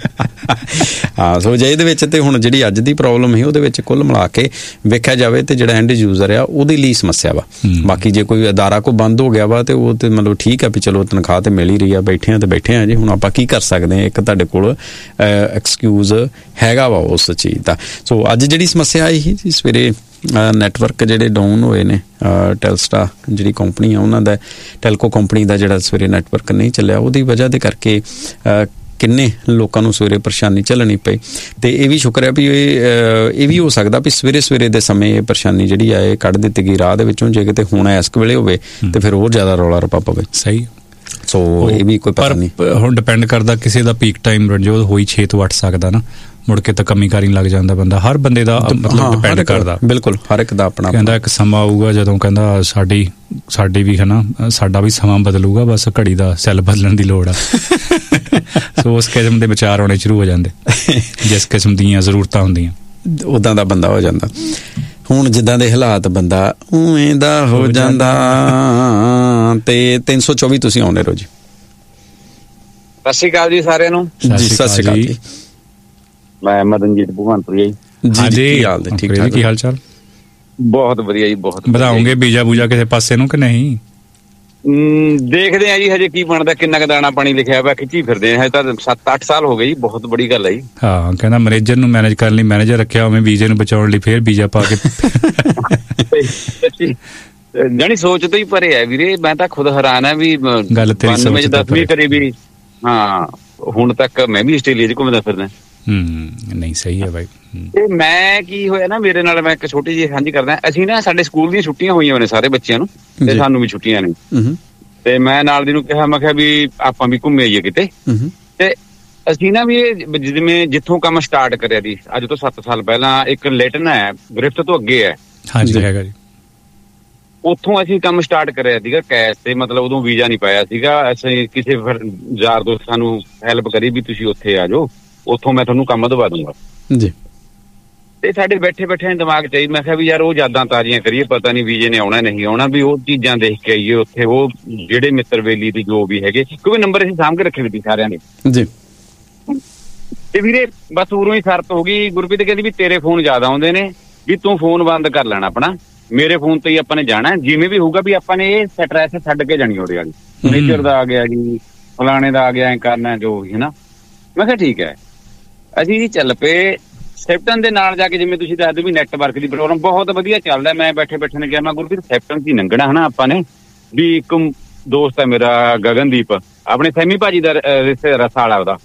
ਹਾਂ, ਸੋ ਜੇ ਇਹਦੇ ਵਿੱਚ ਤੇ ਹੁਣ ਜਿਹੜੀ ਅੱਜ ਦੀ ਪ੍ਰੋਬਲਮ ਹੈ ਉਹਦੇ ਵਿੱਚ ਕੁੱਲ ਮਿਲਾ ਕੇ ਵੇਖਿਆ ਜਾਵੇ ਤੇ ਜਿਹੜਾ ਐਂਡ ਯੂਜ਼ਰ ਆ ਉਹਦੇ ਲਈ ਸਮੱਸਿਆ ਵਾ। ਬਾਕੀ ਜੇ ਕੋਈ ਅਦਾਰਾ ਕੋ ਬੰਦ ਹੋ ਗਿਆ ਵਾ ਤੇ ਉਹ ਤੇ ਮਤਲਬ ਠੀਕ ਆ ਵੀ ਚਲੋ ਤਨਖਾਹ ਤੇ ਮਿਲ ਹੀ ਰਹੀ ਆ, ਬੈਠੇ ਆ ਤੇ ਬੈਠੇ ਆ ਜੀ, ਹੁਣ ਆਪਾਂ ਕੀ ਕਰ ਸਕਦੇ ਆ, ਇੱਕ ਤੁਹਾਡੇ ਕੋਲ ਐਕਸਕਿਊਜ਼ ਹੈਗਾ ਵਾ ਉਸ ਚੀਜ਼ ਦਾ। ਸੋ ਅੱਜ ਜਿਹੜੀ ਸਮੱਸਿਆ ਆਈ ਸੀ ਸਵੇਰੇ ਨੈਟਵਰਕ ਜਿਹੜੇ ਡਾਊਨ ਹੋਏ ਨੇ, ਟੈਲਸਟਾ ਜਿਹੜੀ ਕੰਪਨੀ ਆ ਉਹਨਾਂ ਦਾ, ਟੈਲਕੋ ਕੰਪਨੀ ਦਾ ਜਿਹੜਾ ਸਵੇਰੇ ਨੈਟਵਰਕ ਨਹੀਂ ਚੱਲਿਆ, ਉਹਦੀ ਵਜ੍ਹਾ ਦੇ ਕਰਕੇ ਕਿੰਨੇ ਲੋਕਾਂ ਨੂੰ ਸਵੇਰੇ ਪਰੇਸ਼ਾਨੀ ਝੱਲਣੀ ਪਈ। ਤੇ ਇਹ ਵੀ ਸ਼ੁਕਰ ਹੈ ਵੀ ਇਹ ਵੀ ਹੋ ਸਕਦਾ ਵੀ ਸਵੇਰੇ ਦੇ ਸਮੇਂ ਇਹ ਪਰੇਸ਼ਾਨੀ ਜਿਹੜੀ ਆ ਇਹ ਕੱਢ ਦਿੱਤੀ ਗਈ ਰਾਹ ਦੇ ਵਿੱਚੋਂ। ਜੇ ਕਿਤੇ ਹੁਣ ਇਸ ਵੇਲੇ ਹੋਵੇ ਤੇ ਫਿਰ ਹੋਰ ਜ਼ਿਆਦਾ ਰੌਲਾ ਰੱਪਾ ਪਵੇ। ਸਹੀ। ਸੋ ਇਹ ਵੀ ਕੋਈ ਪਤਾ ਨਹੀਂ, ਹੁਣ ਡਿਪੈਂਡ ਕਰਦਾ ਕਿਸੇ ਦਾ ਪੀਕ ਟਾਈਮ ਰਣਜੋਤ ਹੋਈ 6 ਤੋਂ 8 ਸਕਦਾ ਨਾ, ਮੁੜ ਕੇ ਤਾਂ ਕਮੀ ਕਾਰੀ ਲੱਗ ਜਾਂਦਾ ਬੰਦਾ। ਹਰ ਬੰਦੇ ਦਾ ਮਤਲਬ ਡਿਪੈਂਡ ਕਰਦਾ, ਬਿਲਕੁਲ ਹਰ ਇੱਕ ਦਾ ਆਪਣਾ। ਕਹਿੰਦਾ ਇੱਕ ਸਮਾਂ ਆਊਗਾ ਜਦੋਂ ਕਹਿੰਦਾ ਸਾਡੀ ਵੀ ਹੈ ਨਾ, ਸਾਡਾ ਵੀ ਸਮਾਂ ਬਦਲੂਗਾ, ਬਸ ਘੜੀ ਦਾ ਸੈੱਲ ਬਦਲਣ ਦੀ ਲੋੜ ਆ। ਸੋ ਉਸ ਕਿਸਮ ਦੇ ਵਿਚਾਰ ਆਉਣੇ ਸ਼ੁਰੂ ਹੋ ਜਾਂਦੇ, ਜਿਸ ਕਿਸਮ ਦੀਆਂ ਜ਼ਰੂਰਤਾਂ ਹੁੰਦੀਆਂ ਉਦਾਂ ਦਾ ਬੰਦਾ ਹੋ ਜਾਂਦਾ। ਹੁਣ ਜਿੱਦਾਂ ਦੇ ਹਾਲਾਤ ਬੰਦਾ ਉਵੇਂ ਦਾ ਹੋ ਜਾਂਦਾ। ਤੇ 324 ਤੁਸੀਂ ਆਉਂਦੇ ਰਹੋ ਜੀ। ਸਤਿ ਸ਼੍ਰੀ ਅਕਾਲ ਜੀ ਸਾਰਿਆਂ ਨੂੰ। ਜੀ ਸਤਿ ਸ਼੍ਰੀ ਅਕਾਲ ਜੀ। ਮੈਂ ਮਦਨਜੀਤ ਭਗਵਾਨਪੁਰੀ ਜੀ। ਕੀ ਹਾਲ ਨੇ? ਠੀਕ ਠਾਕ? ਕੀ ਹਾਲ ਚਾਲ? ਬਹੁਤ ਵਧੀਆ ਜੀ, ਬਹੁਤ। ਵਧਾਉਂਗੇ ਬੀਜਾ ਬੂਜਾ ਕਿਸੇ ਪਾਸੇ ਨੂੰ ਕਿ ਨਹੀਂ? ਦੇਖਦੇ ਆ ਜੀ ਹਜੇ ਕੀ ਬਣਦਾ, ਕਿੰਨਾ ਕੁ ਦਾਣਾ ਪਾਣੀ ਲਿਖਿਆ ਵਾ, ਖਿੱਚੀ ਫਿਰਦੇ ਆ। ਹਜੇ ਤਾਂ 7-8 ਸਾਲ ਹੋ ਗਏ ਜੀ, ਬਹੁਤ ਬੜੀ ਗੱਲ ਹੈ ਜੀ। ਹਾਂ, ਕਹਿੰਦਾ ਮੈਨੇਜਰ ਨੂੰ ਮੈਨੇਜ ਕਰਨ ਲਈ ਮੈਨੇਜਰ ਰੱਖਿਆ, ਉਵੇਂ ਬੀਜੇ ਨੂੰ ਬਚਾਉਣ ਲਈ ਫੇਰ ਬੀਜਾ ਪਾ ਕੇ। ਜਾਣੀ ਸੋਚ ਤੋਂ ਹੀ ਪਰੇ ਹੈ ਵੀਰੇ। ਮੈਂ ਤਾਂ ਖੁਦ ਹੈਰਾਨ ਆ ਵੀ ਗੱਲ ਤੇਰੀ ਸੋਚ ਤੋਂ 10ਵੀਂ ਕਰੀ ਵੀ। ਹਾਂ, ਹੁਣ ਤੱਕ ਮੈਂ ਵੀ ਆਸਟ੍ਰੇਲੀਆ 'ਚ ਘੁੰਮਦਾ ਫਿਰਦਾ। ਨਹੀਂ ਸਹੀ ਹੈ ਬਾਈ। ਤੇ ਮੈਂ ਕੀ ਹੋਇਆ ਨਾ ਮੇਰੇ ਨਾਲ, ਮੈਂ ਇੱਕ ਛੋਟੀ ਜਿਹੀ ਸਾਂਝੀ ਕਰਦਾ। ਅਸੀਂ ਨਾ ਸਾਡੇ ਸਕੂਲ ਦੀਆਂ ਛੁੱਟੀਆਂ ਹੋਈਆਂ ਨੇ ਸਾਰੇ ਬੱਚਿਆਂ ਨੂੰ, ਤੇ ਸਾਨੂੰ ਵੀ ਛੁੱਟੀਆਂ ਨੇ। ਤੇ ਮੈਂ ਨਾਲ ਦੀ ਨੂੰ ਕਿਹਾ, ਮੈਂ ਕਿਹਾ ਵੀ ਆਪਾਂ ਵੀ ਘੁੰਮੇ ਆਈਏ ਕਿਤੇ। ਤੇ ਅਸੀਂ ਨਾ ਵੀ ਜਿਵੇਂ ਜਿੱਥੋਂ ਕੰਮ ਸਟਾਰਟ ਕਰਿਆ ਸੀ ਅੱਜ ਤੋਂ 7 ਸਾਲ ਪਹਿਲਾਂ, ਇੱਕ ਲੇਟਨ ਹੈ ਗ੍ਰਿਫਟ ਤੋਂ ਅੱਗੇ ਹੈ। ਹਾਂਜੀ ਹੈਗਾ ਜੀ। ਉੱਥੋਂ ਅਸੀਂ ਕੰਮ ਸਟਾਰਟ ਕਰਿਆ ਸੀਗਾ ਕੈਸ਼ ਤੇ, ਮਤਲਬ ਉਦੋਂ ਵੀਜ਼ਾ ਨਹੀਂ ਪਾਇਆ ਸੀਗਾ। ਅਸੀਂ ਕਿਸੇ ਯਾਰ ਦੋਸਤ ਸਾਨੂੰ ਹੈਲਪ ਕਰੀ ਵੀ ਤੁਸੀਂ ਉੱਥੇ ਆ ਜਾਓ, ਉੱਥੋਂ ਮੈਂ ਤੁਹਾਨੂੰ ਕੰਮ ਦਵਾ ਦੂੰਗਾ ਜੀ। ਤੇ ਸਾਡੇ ਬੈਠੇ ਦਿਮਾਗ ਚ ਆਈ, ਮੈਂ ਕਿਹਾ ਵੀ ਯਾਰ ਉਹ ਯਾਦਾਂ ਤਾਜ਼ੀਆਂ ਕਰੀਏ, ਪਤਾ ਨਹੀਂ ਵੀਜ਼ੇ ਨੇ ਆਉਣਾ ਨਹੀਂ ਆਉਣਾ, ਵੀ ਉਹ ਚੀਜ਼ਾਂ ਦੇਖ ਕੇ ਆਈਏ ਉੱਥੇ, ਉਹ ਜਿਹੜੇ ਮਿੱਤਰ ਵੇਲੀ ਦੀ ਜੋ ਵੀ ਹੈਗੇ, ਕਿਉਂਕਿ ਨੰਬਰ ਅਸੀਂ ਸਾਂਭ ਕੇ ਰੱਖੇ ਹੋਏ ਸੀ ਸਾਰਿਆਂ ਨੇ ਜੀ। ਤੇ ਵੀਰੇ ਬਸ ਉਰੋਂ ਹੀ ਸ਼ਰਤ ਹੋ ਗਈ। ਗੁਰਪ੍ਰੀਤ ਕਹਿੰਦੀ ਵੀ ਤੇਰੇ ਫੋਨ ਜ਼ਿਆਦਾ ਆਉਂਦੇ ਨੇ, ਵੀ ਤੂੰ ਫੋਨ ਬੰਦ ਕਰ ਲੈਣਾ ਆਪਣਾ, ਮੇਰੇ ਫੋਨ ਤੇ ਹੀ ਆਪਾਂ ਨੇ ਜਾਣਾ, ਜਿਵੇਂ ਵੀ ਹੋਊਗਾ ਵੀ ਆਪਾਂ ਨੇ ਇਹ ਸਟ੍ਰੈਸ ਛੱਡ ਕੇ ਜਾਣੀ ਉਹਦੇ ਵਾਲੀ। ਮੈਨੇਜਰ ਦਾ ਆ ਗਿਆ ਜੀ, ਫਲਾਣੇ ਦਾ ਆ ਗਿਆ, ਐ ਕਰਨਾ ਜੋ ਵੀ ਹੈ ਨਾ। ਮੈਂ ਕਿਹਾ ਠੀਕ ਹੈ। ਅਸੀਂ ਜੀ ਚੱਲ ਪਏ ਸੈਪਟਨ ਦੇ ਨਾਲ ਜਾ ਕੇ। ਜਿਵੇਂ ਤੁਸੀਂ ਦੱਸਦੇ ਵੀ ਨੈਟਵਰਕ ਦੀ ਪ੍ਰੋਗਰਾਮ ਬਹੁਤ ਵਧੀਆ ਚੱਲਦਾ। ਮੈਂ ਬੈਠੇ ਨੇ ਕਿਹਾ, ਮੈਂ ਗੁਰਪ੍ਰੀਤ ਸੈਪਟਨ ਦੀ ਲੰਘਣਾ ਹਨਾ ਆਪਾਂ ਨੇ, ਵੀ ਇੱਕ ਦੋਸਤ ਹੈ ਮੇਰਾ ਗਗਨਦੀਪ, ਆਪਣੇ ਸੈਮੀ ਭਾਜੀ ਦਾ ਰਿਸ਼ਤੇ ਰਸਾ ਵਾਲਾ ਉਹਦਾ,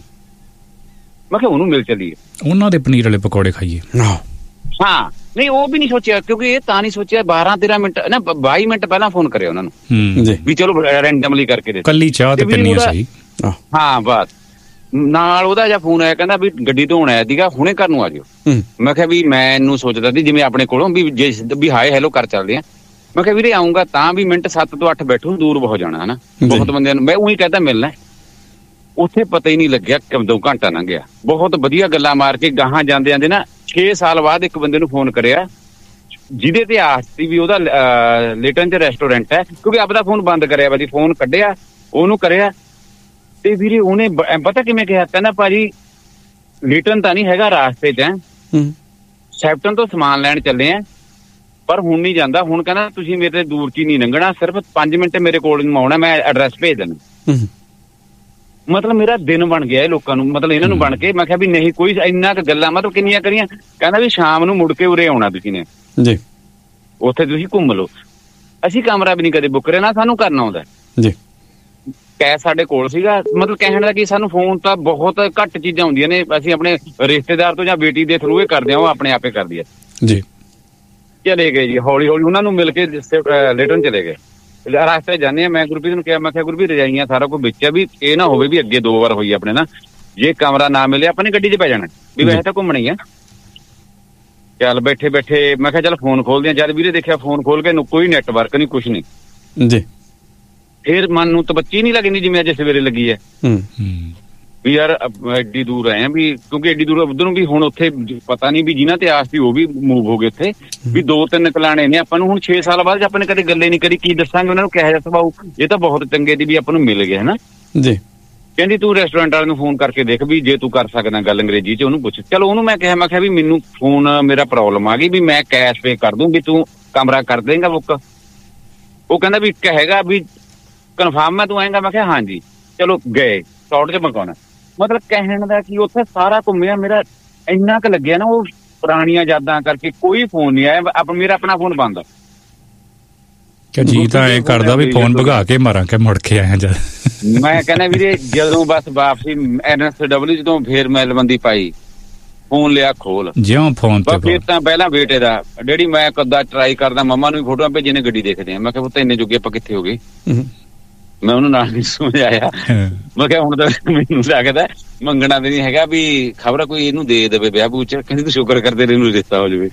ਮੈਂ ਕਿਹਾ ਉਹਨੂੰ ਮਿਲ ਚੱਲੀਏ, ਉਹਨਾਂ ਦੇ ਪਨੀਰ ਵਾਲੇ ਪਕੌੜੇ ਖਾਈਏ। ਹਾਂ, ਨਹੀਂ ਉਹ ਵੀ ਨਹੀਂ ਸੋਚਿਆ, ਕਿਉਂਕਿ ਇਹ ਤਾਂ ਨਹੀਂ ਸੋਚਿਆ 12-13 ਮਿੰਟ ਨਾ 22 ਮਿੰਟ ਪਹਿਲਾਂ ਫੋਨ ਕਰਿਆ ਉਹਨਾਂ ਨੂੰ ਵੀ ਚਲੋ ਰੈਂਡਮਲੀ ਕਰਕੇ ਦੇ ਕੱਲੀ ਚਾਹ ਤੇ ਪਿੰਨੀਆਂ ਸਹੀ। ਹਾਂ ਬਸ ਨਾਲ ਉਹਦਾ ਜਾਂ ਫੋਨ ਆਇਆ, ਕਹਿੰਦਾ ਵੀ ਗੱਡੀ ਧੋਣ ਆਇਆ ਸੀਗਾ, ਹੁਣੇ ਘਰ ਨੂੰ ਆ ਜਾਓ। ਮੈਂ ਕਿਹਾ ਵੀ ਮੈਂ ਇਹਨੂੰ ਸੋਚਦਾ ਸੀ ਜਿਵੇਂ ਆਪਣੇ ਕੋਲੋਂ ਵੀ ਹਾਏ ਹੈਲੋ ਕਰ ਚੱਲਦੇ ਆ। ਮੈਂ ਕਿਹਾ ਵੀਰੇ ਆਊਂਗਾ ਤਾਂ ਵੀ ਮਿੰਟ 7 ਤੋਂ 8 ਬੈਠੂ, ਦੂਰ ਬਹੁਤ ਜਾਣਾ ਹਨਾ, ਬਹੁਤ ਬੰਦਿਆਂ ਨੂੰ ਮੈਂ ਉਹੀ ਕਹਿੰਦਾ ਮਿਲਣਾ। ਉੱਥੇ ਪਤਾ ਹੀ ਨਹੀਂ ਲੱਗਿਆ ਕਦੋਂ ਘੰਟਾ ਲੰਘ ਗਿਆ। ਬਹੁਤ ਵਧੀਆ ਗੱਲਾਂ ਮਾਰ ਕੇ ਗਾਹਾਂ ਜਾਂਦੇ ਨਾ 6 ਸਾਲ ਬਾਅਦ ਇੱਕ ਬੰਦੇ ਨੂੰ ਫੋਨ ਕਰਿਆ ਜਿਹਦੇ ਤੇ ਆਸ ਸੀ ਵੀ ਉਹਦਾ ਲੇਟਨ ਚ ਰੈਸਟੋਰੈਂਟ ਹੈ, ਕਿਉਂਕਿ ਆਪਦਾ ਫੋਨ ਬੰਦ ਕਰਿਆ ਵਾ ਜੀ, ਫੋਨ ਕੱਢਿਆ ਉਹਨੂੰ ਕਰਿਆ ਤੇ ਵੀਰੇ ਉਹਨੇ ਪਤਾ ਕਿਵੇਂ ਕਿਹਾ, ਕਹਿੰਦਾ ਭਾਜੀ ਲੇਟਨ ਤਾਂ ਨਹੀਂ ਹੈਗਾ, ਰਾਸਤੇ ਚ ਸੈਪਟਨ ਤੋਂ ਸਮਾਨ ਲੈਣ ਚੱਲੇ ਆ, ਪਰ ਹੁਣ ਨਹੀਂ ਜਾਂਦਾ। ਹੁਣ ਕਹਿੰਦਾ ਤੁਸੀਂ ਮੇਰੇ ਦੂਰ ਚ ਹੀ ਨਹੀਂ ਲੰਘਣਾ, ਸਿਰਫ 5 ਮਿੰਟ ਮੇਰੇ ਕੋਲ ਨੂੰ ਆਉਣਾ, ਮੈਂ ਐਡਰੈਸ ਭੇਜ ਦੇਣਾ। ਮਤਲਬ ਮੇਰਾ ਦਿਨ ਬਣ ਗਿਆ ਇਹ ਲੋਕਾਂ ਨੂੰ, ਮਤਲਬ ਇਹਨਾਂ ਨੂੰ ਬਣ ਕੇ। ਮੈਂ ਕਿਹਾ ਵੀ ਨਹੀਂ ਕੋਈ ਇੰਨਾ ਕੁ ਗੱਲਾਂ, ਮਤਲਬ ਕਿੰਨੀਆਂ ਕਰੀਆਂ। ਕਹਿੰਦਾ ਵੀ ਸ਼ਾਮ ਨੂੰ ਮੁੜ ਕੇ ਉਰੇ ਆਉਣਾ ਤੁਸੀਂ ਨੇ ਜੀ, ਉੱਥੇ ਤੁਸੀਂ ਘੁੰਮ ਲਓ। ਅਸੀਂ ਕਮਰਾ ਵੀ ਨਹੀਂ ਕਦੇ ਬੁੱਕ ਰਿਹਾ, ਨਾ ਸਾਨੂੰ ਕਰਨਾ ਆਉਂਦਾ ਜੀ। ਕੈਸ਼ ਸਾਡੇ ਕੋਲ ਸੀਗਾ, ਮਤਲਬ ਕਹਿਣ ਦਾ ਕਿ ਸਾਨੂੰ ਫੋਨ ਤਾਂ ਬਹੁਤ ਘੱਟ ਚੀਜ਼ਾਂ ਹੁੰਦੀਆਂ ਨੇ, ਅਸੀਂ ਆਪਣੇ ਰਿਸ਼ਤੇਦਾਰ ਤੋਂ ਜਾਂ ਬੇਟੀ ਦੇ ਥਰੂ ਇਹ ਕਰਦੇ ਹਾਂ, ਉਹ ਆਪਣੇ ਆਪੇ ਕਰਦੀ ਹੈ ਜੀ। ਚਲੇ ਗਏ ਜੀ, ਹੌਲੀ ਉਹਨਾਂ ਨੂੰ ਮਿਲ ਕੇ ਲੇਟਨ ਚਲੇ ਗਏ। ਰਾਸਤੇ ਜਾਂਦੇ ਆ, ਮੈਂ ਗੁਰਪ੍ਰੀਤ ਨੂੰ ਕਿਹਾ, ਮੈਂ ਕਿਹਾ ਗੁਰਪ੍ਰੀਤ ਰਜਾਈਆਂ ਸਾਰਾ ਕੁਝ ਵਿੱਚ ਆ, ਵੀ ਇਹ ਨਾ ਹੋਵੇ ਵੀ ਅੱਗੇ 2 ਵਾਰ ਹੋਈ ਆਪਣੇ ਨਾ, ਜੇ ਕਮਰਾ ਨਾ ਮਿਲੇ ਆਪਾਂ ਨੇ ਗੱਡੀ 'ਚ ਪੈ ਜਾਣਾ, ਵੀ ਵੈਸੇ ਤਾਂ ਘੁੰਮਣਾ ਹੀ ਆ। ਚੱਲ ਬੈਠੇ ਮੈਂ ਕਿਹਾ ਚੱਲ ਫੋਨ ਖੋਲਦੇ ਆ। ਜਦ ਵੀਰੇ ਦੇਖਿਆ ਫੋਨ ਖੋਲ ਕੇ ਕੋਈ ਨੈਟਵਰਕ ਨਹੀਂ, ਕੁਛ ਨਹੀਂ ਜੀ। ਫੇਰ ਮਨ ਨੂੰ ਤਬੱਚੀ ਨਹੀਂ ਲੱਗਣੀ ਜਿਵੇਂ ਅੱਜ ਸਵੇਰੇ ਲੱਗੀ ਹੈ ਵੀ ਯਾਰ ਐਡੀ ਦੂਰ ਆਏ ਆ, ਵੀ ਕਿਉਂਕਿ ਐਡੀ ਦੂਰ ਉਧਰ ਨੂੰ ਵੀ ਹੁਣ ਉੱਥੇ ਪਤਾ ਨਹੀਂ ਵੀ ਜਿਨ੍ਹਾਂ ਤੇ ਆਸ ਸੀ ਉਹ ਵੀ ਮੂਵ ਹੋ ਗਏ ਉੱਥੇ, ਵੀ 2-3 ਕਲਾਣੇ ਨੇ ਆਪਾਂ ਨੂੰ। ਹੁਣ 6 ਸਾਲ ਬਾਅਦ ਆਪਾਂ ਨੇ ਕਦੇ ਗੱਲੇ ਨਹੀਂ ਕਰੀ, ਕੀ ਦੱਸਾਂਗੇ ਉਹਨਾਂ ਨੂੰ, ਕਿਹੋ ਜਿਹਾ ਸੁਭਾਅ। ਇਹ ਤਾਂ ਬਹੁਤ ਚੰਗੇ ਦੀ ਵੀ ਆਪਾਂ ਨੂੰ ਮਿਲ ਗਏ ਹਨਾ ਜੀ। ਕਹਿੰਦੀ ਤੂੰ ਰੈਸਟੋਰੈਂਟ ਵਾਲੇ ਨੂੰ ਫੋਨ ਕਰਕੇ ਦੇਖ ਵੀ ਜੇ ਤੂੰ ਕਰ ਸਕਦਾ ਗੱਲ ਅੰਗਰੇਜ਼ੀ 'ਚ ਉਹਨੂੰ ਪੁੱਛ। ਚਲੋ ਉਹਨੂੰ ਮੈਂ ਕਿਹਾ ਵੀ ਮੈਨੂੰ ਫੋਨ ਮੇਰਾ ਪ੍ਰੋਬਲਮ ਆ ਗਈ ਵੀ ਮੈਂ ਕੈਸ਼ ਪੇ ਕਰ ਦੂੰ ਵੀ ਤੂੰ ਕਮਰਾ ਕਰ ਦੇਂਗਾ ਬੁੱਕ। ਉਹ ਕਹਿੰਦਾ ਵੀ ਇੱਕ ਹੈਗਾ ਵੀ ਕਨਫਰਮ ਹੈ ਤੂੰ ਆਏਂਗਾ। ਮੈਂ ਕਿਹਾ ਹਾਂਜੀ। ਚਲੋ ਗਏ ਸ਼ਾਰਟ 'ਚ ਮਕਾਉਣਾ। ਮਤਲਬ ਕਹਿਣ ਦਾ ਕਿ ਉੱਥੇ ਸਾਰਾ ਘੁੰਮਿਆ, ਮੇਰਾ ਇੰਨਾ ਕੁ ਲੱਗਿਆ ਨਾ ਉਹ ਪੁਰਾਣੀਆਂ ਯਾਦਾਂ ਕਰਕੇ ਕੋਈ ਫੋਨ ਨਹੀਂ ਆਇਆ। ਮੇਰਾ ਆਪਣਾ ਫੋਨ ਬੰਦ ਆ। ਜੀ ਤਾਂ ਐ ਕਰਦਾ ਵੀ ਫੋਨ ਭਗਾ ਕੇ ਮਾਰਾਂ ਕਿ ਮੁੜ ਕੇ ਆਇਆ ਜਦ। ਮੈਂ ਕਹਿੰਦਾ ਵੀਰੇ ਜਦੋਂ ਬਸ ਵਾਪਸੀ NSW ਤੋਂ ਫੇਰ ਮੈਲਬੰਦੀ ਪਾਈ, ਫੋਨ ਲਿਆ ਖੋਲ ਜਿਉਂ ਫੋਨ ਤੇ ਫਿਰ ਤਾਂ ਪਹਿਲਾਂ ਬੇਟੇ ਦਾ ਡੈਡੀ ਮੈਂ ਕਦਾ ਟਰਾਈ ਕਰਦਾ, ਮੰਮਾ ਨੂੰ ਵੀ ਫੋਟੋਆਂ ਭੇਜੀਆਂ ਨੇ, ਗੱਡੀ ਦੇਖਦੇ ਆ। ਮੈਂ ਕਿਹਾ ਪੁੱਤ ਇੰਨੇ ਜੋਗੇ ਆਪਾਂ ਕਿੱਥੇ ਹੋ ਗਏ। ਮੈਂ ਉਹਨੂੰ ਨਾਲ ਨਹੀਂ ਸਮਝਾਇਆ। ਮੈਂ ਕਿਹਾ ਹੁਣ ਤਾਂ ਮੈਨੂੰ ਲੱਗਦਾ ਮੰਗਣਾ ਤੇ ਨਹੀਂ ਹੈਗਾ ਵੀ ਖਬਰ ਕੋਈ ਇਹਨੂੰ ਦੇ ਦੇਵੇ ਵਿਆਹ ਬੂਚ। ਕਹਿੰਦੀ ਤੂੰ ਸ਼ੁਕਰ ਕਰਦੇ ਰਹੇ ਇਹਨੂੰ ਰਿਸ਼ਤਾ ਹੋ ਜਾਵੇ।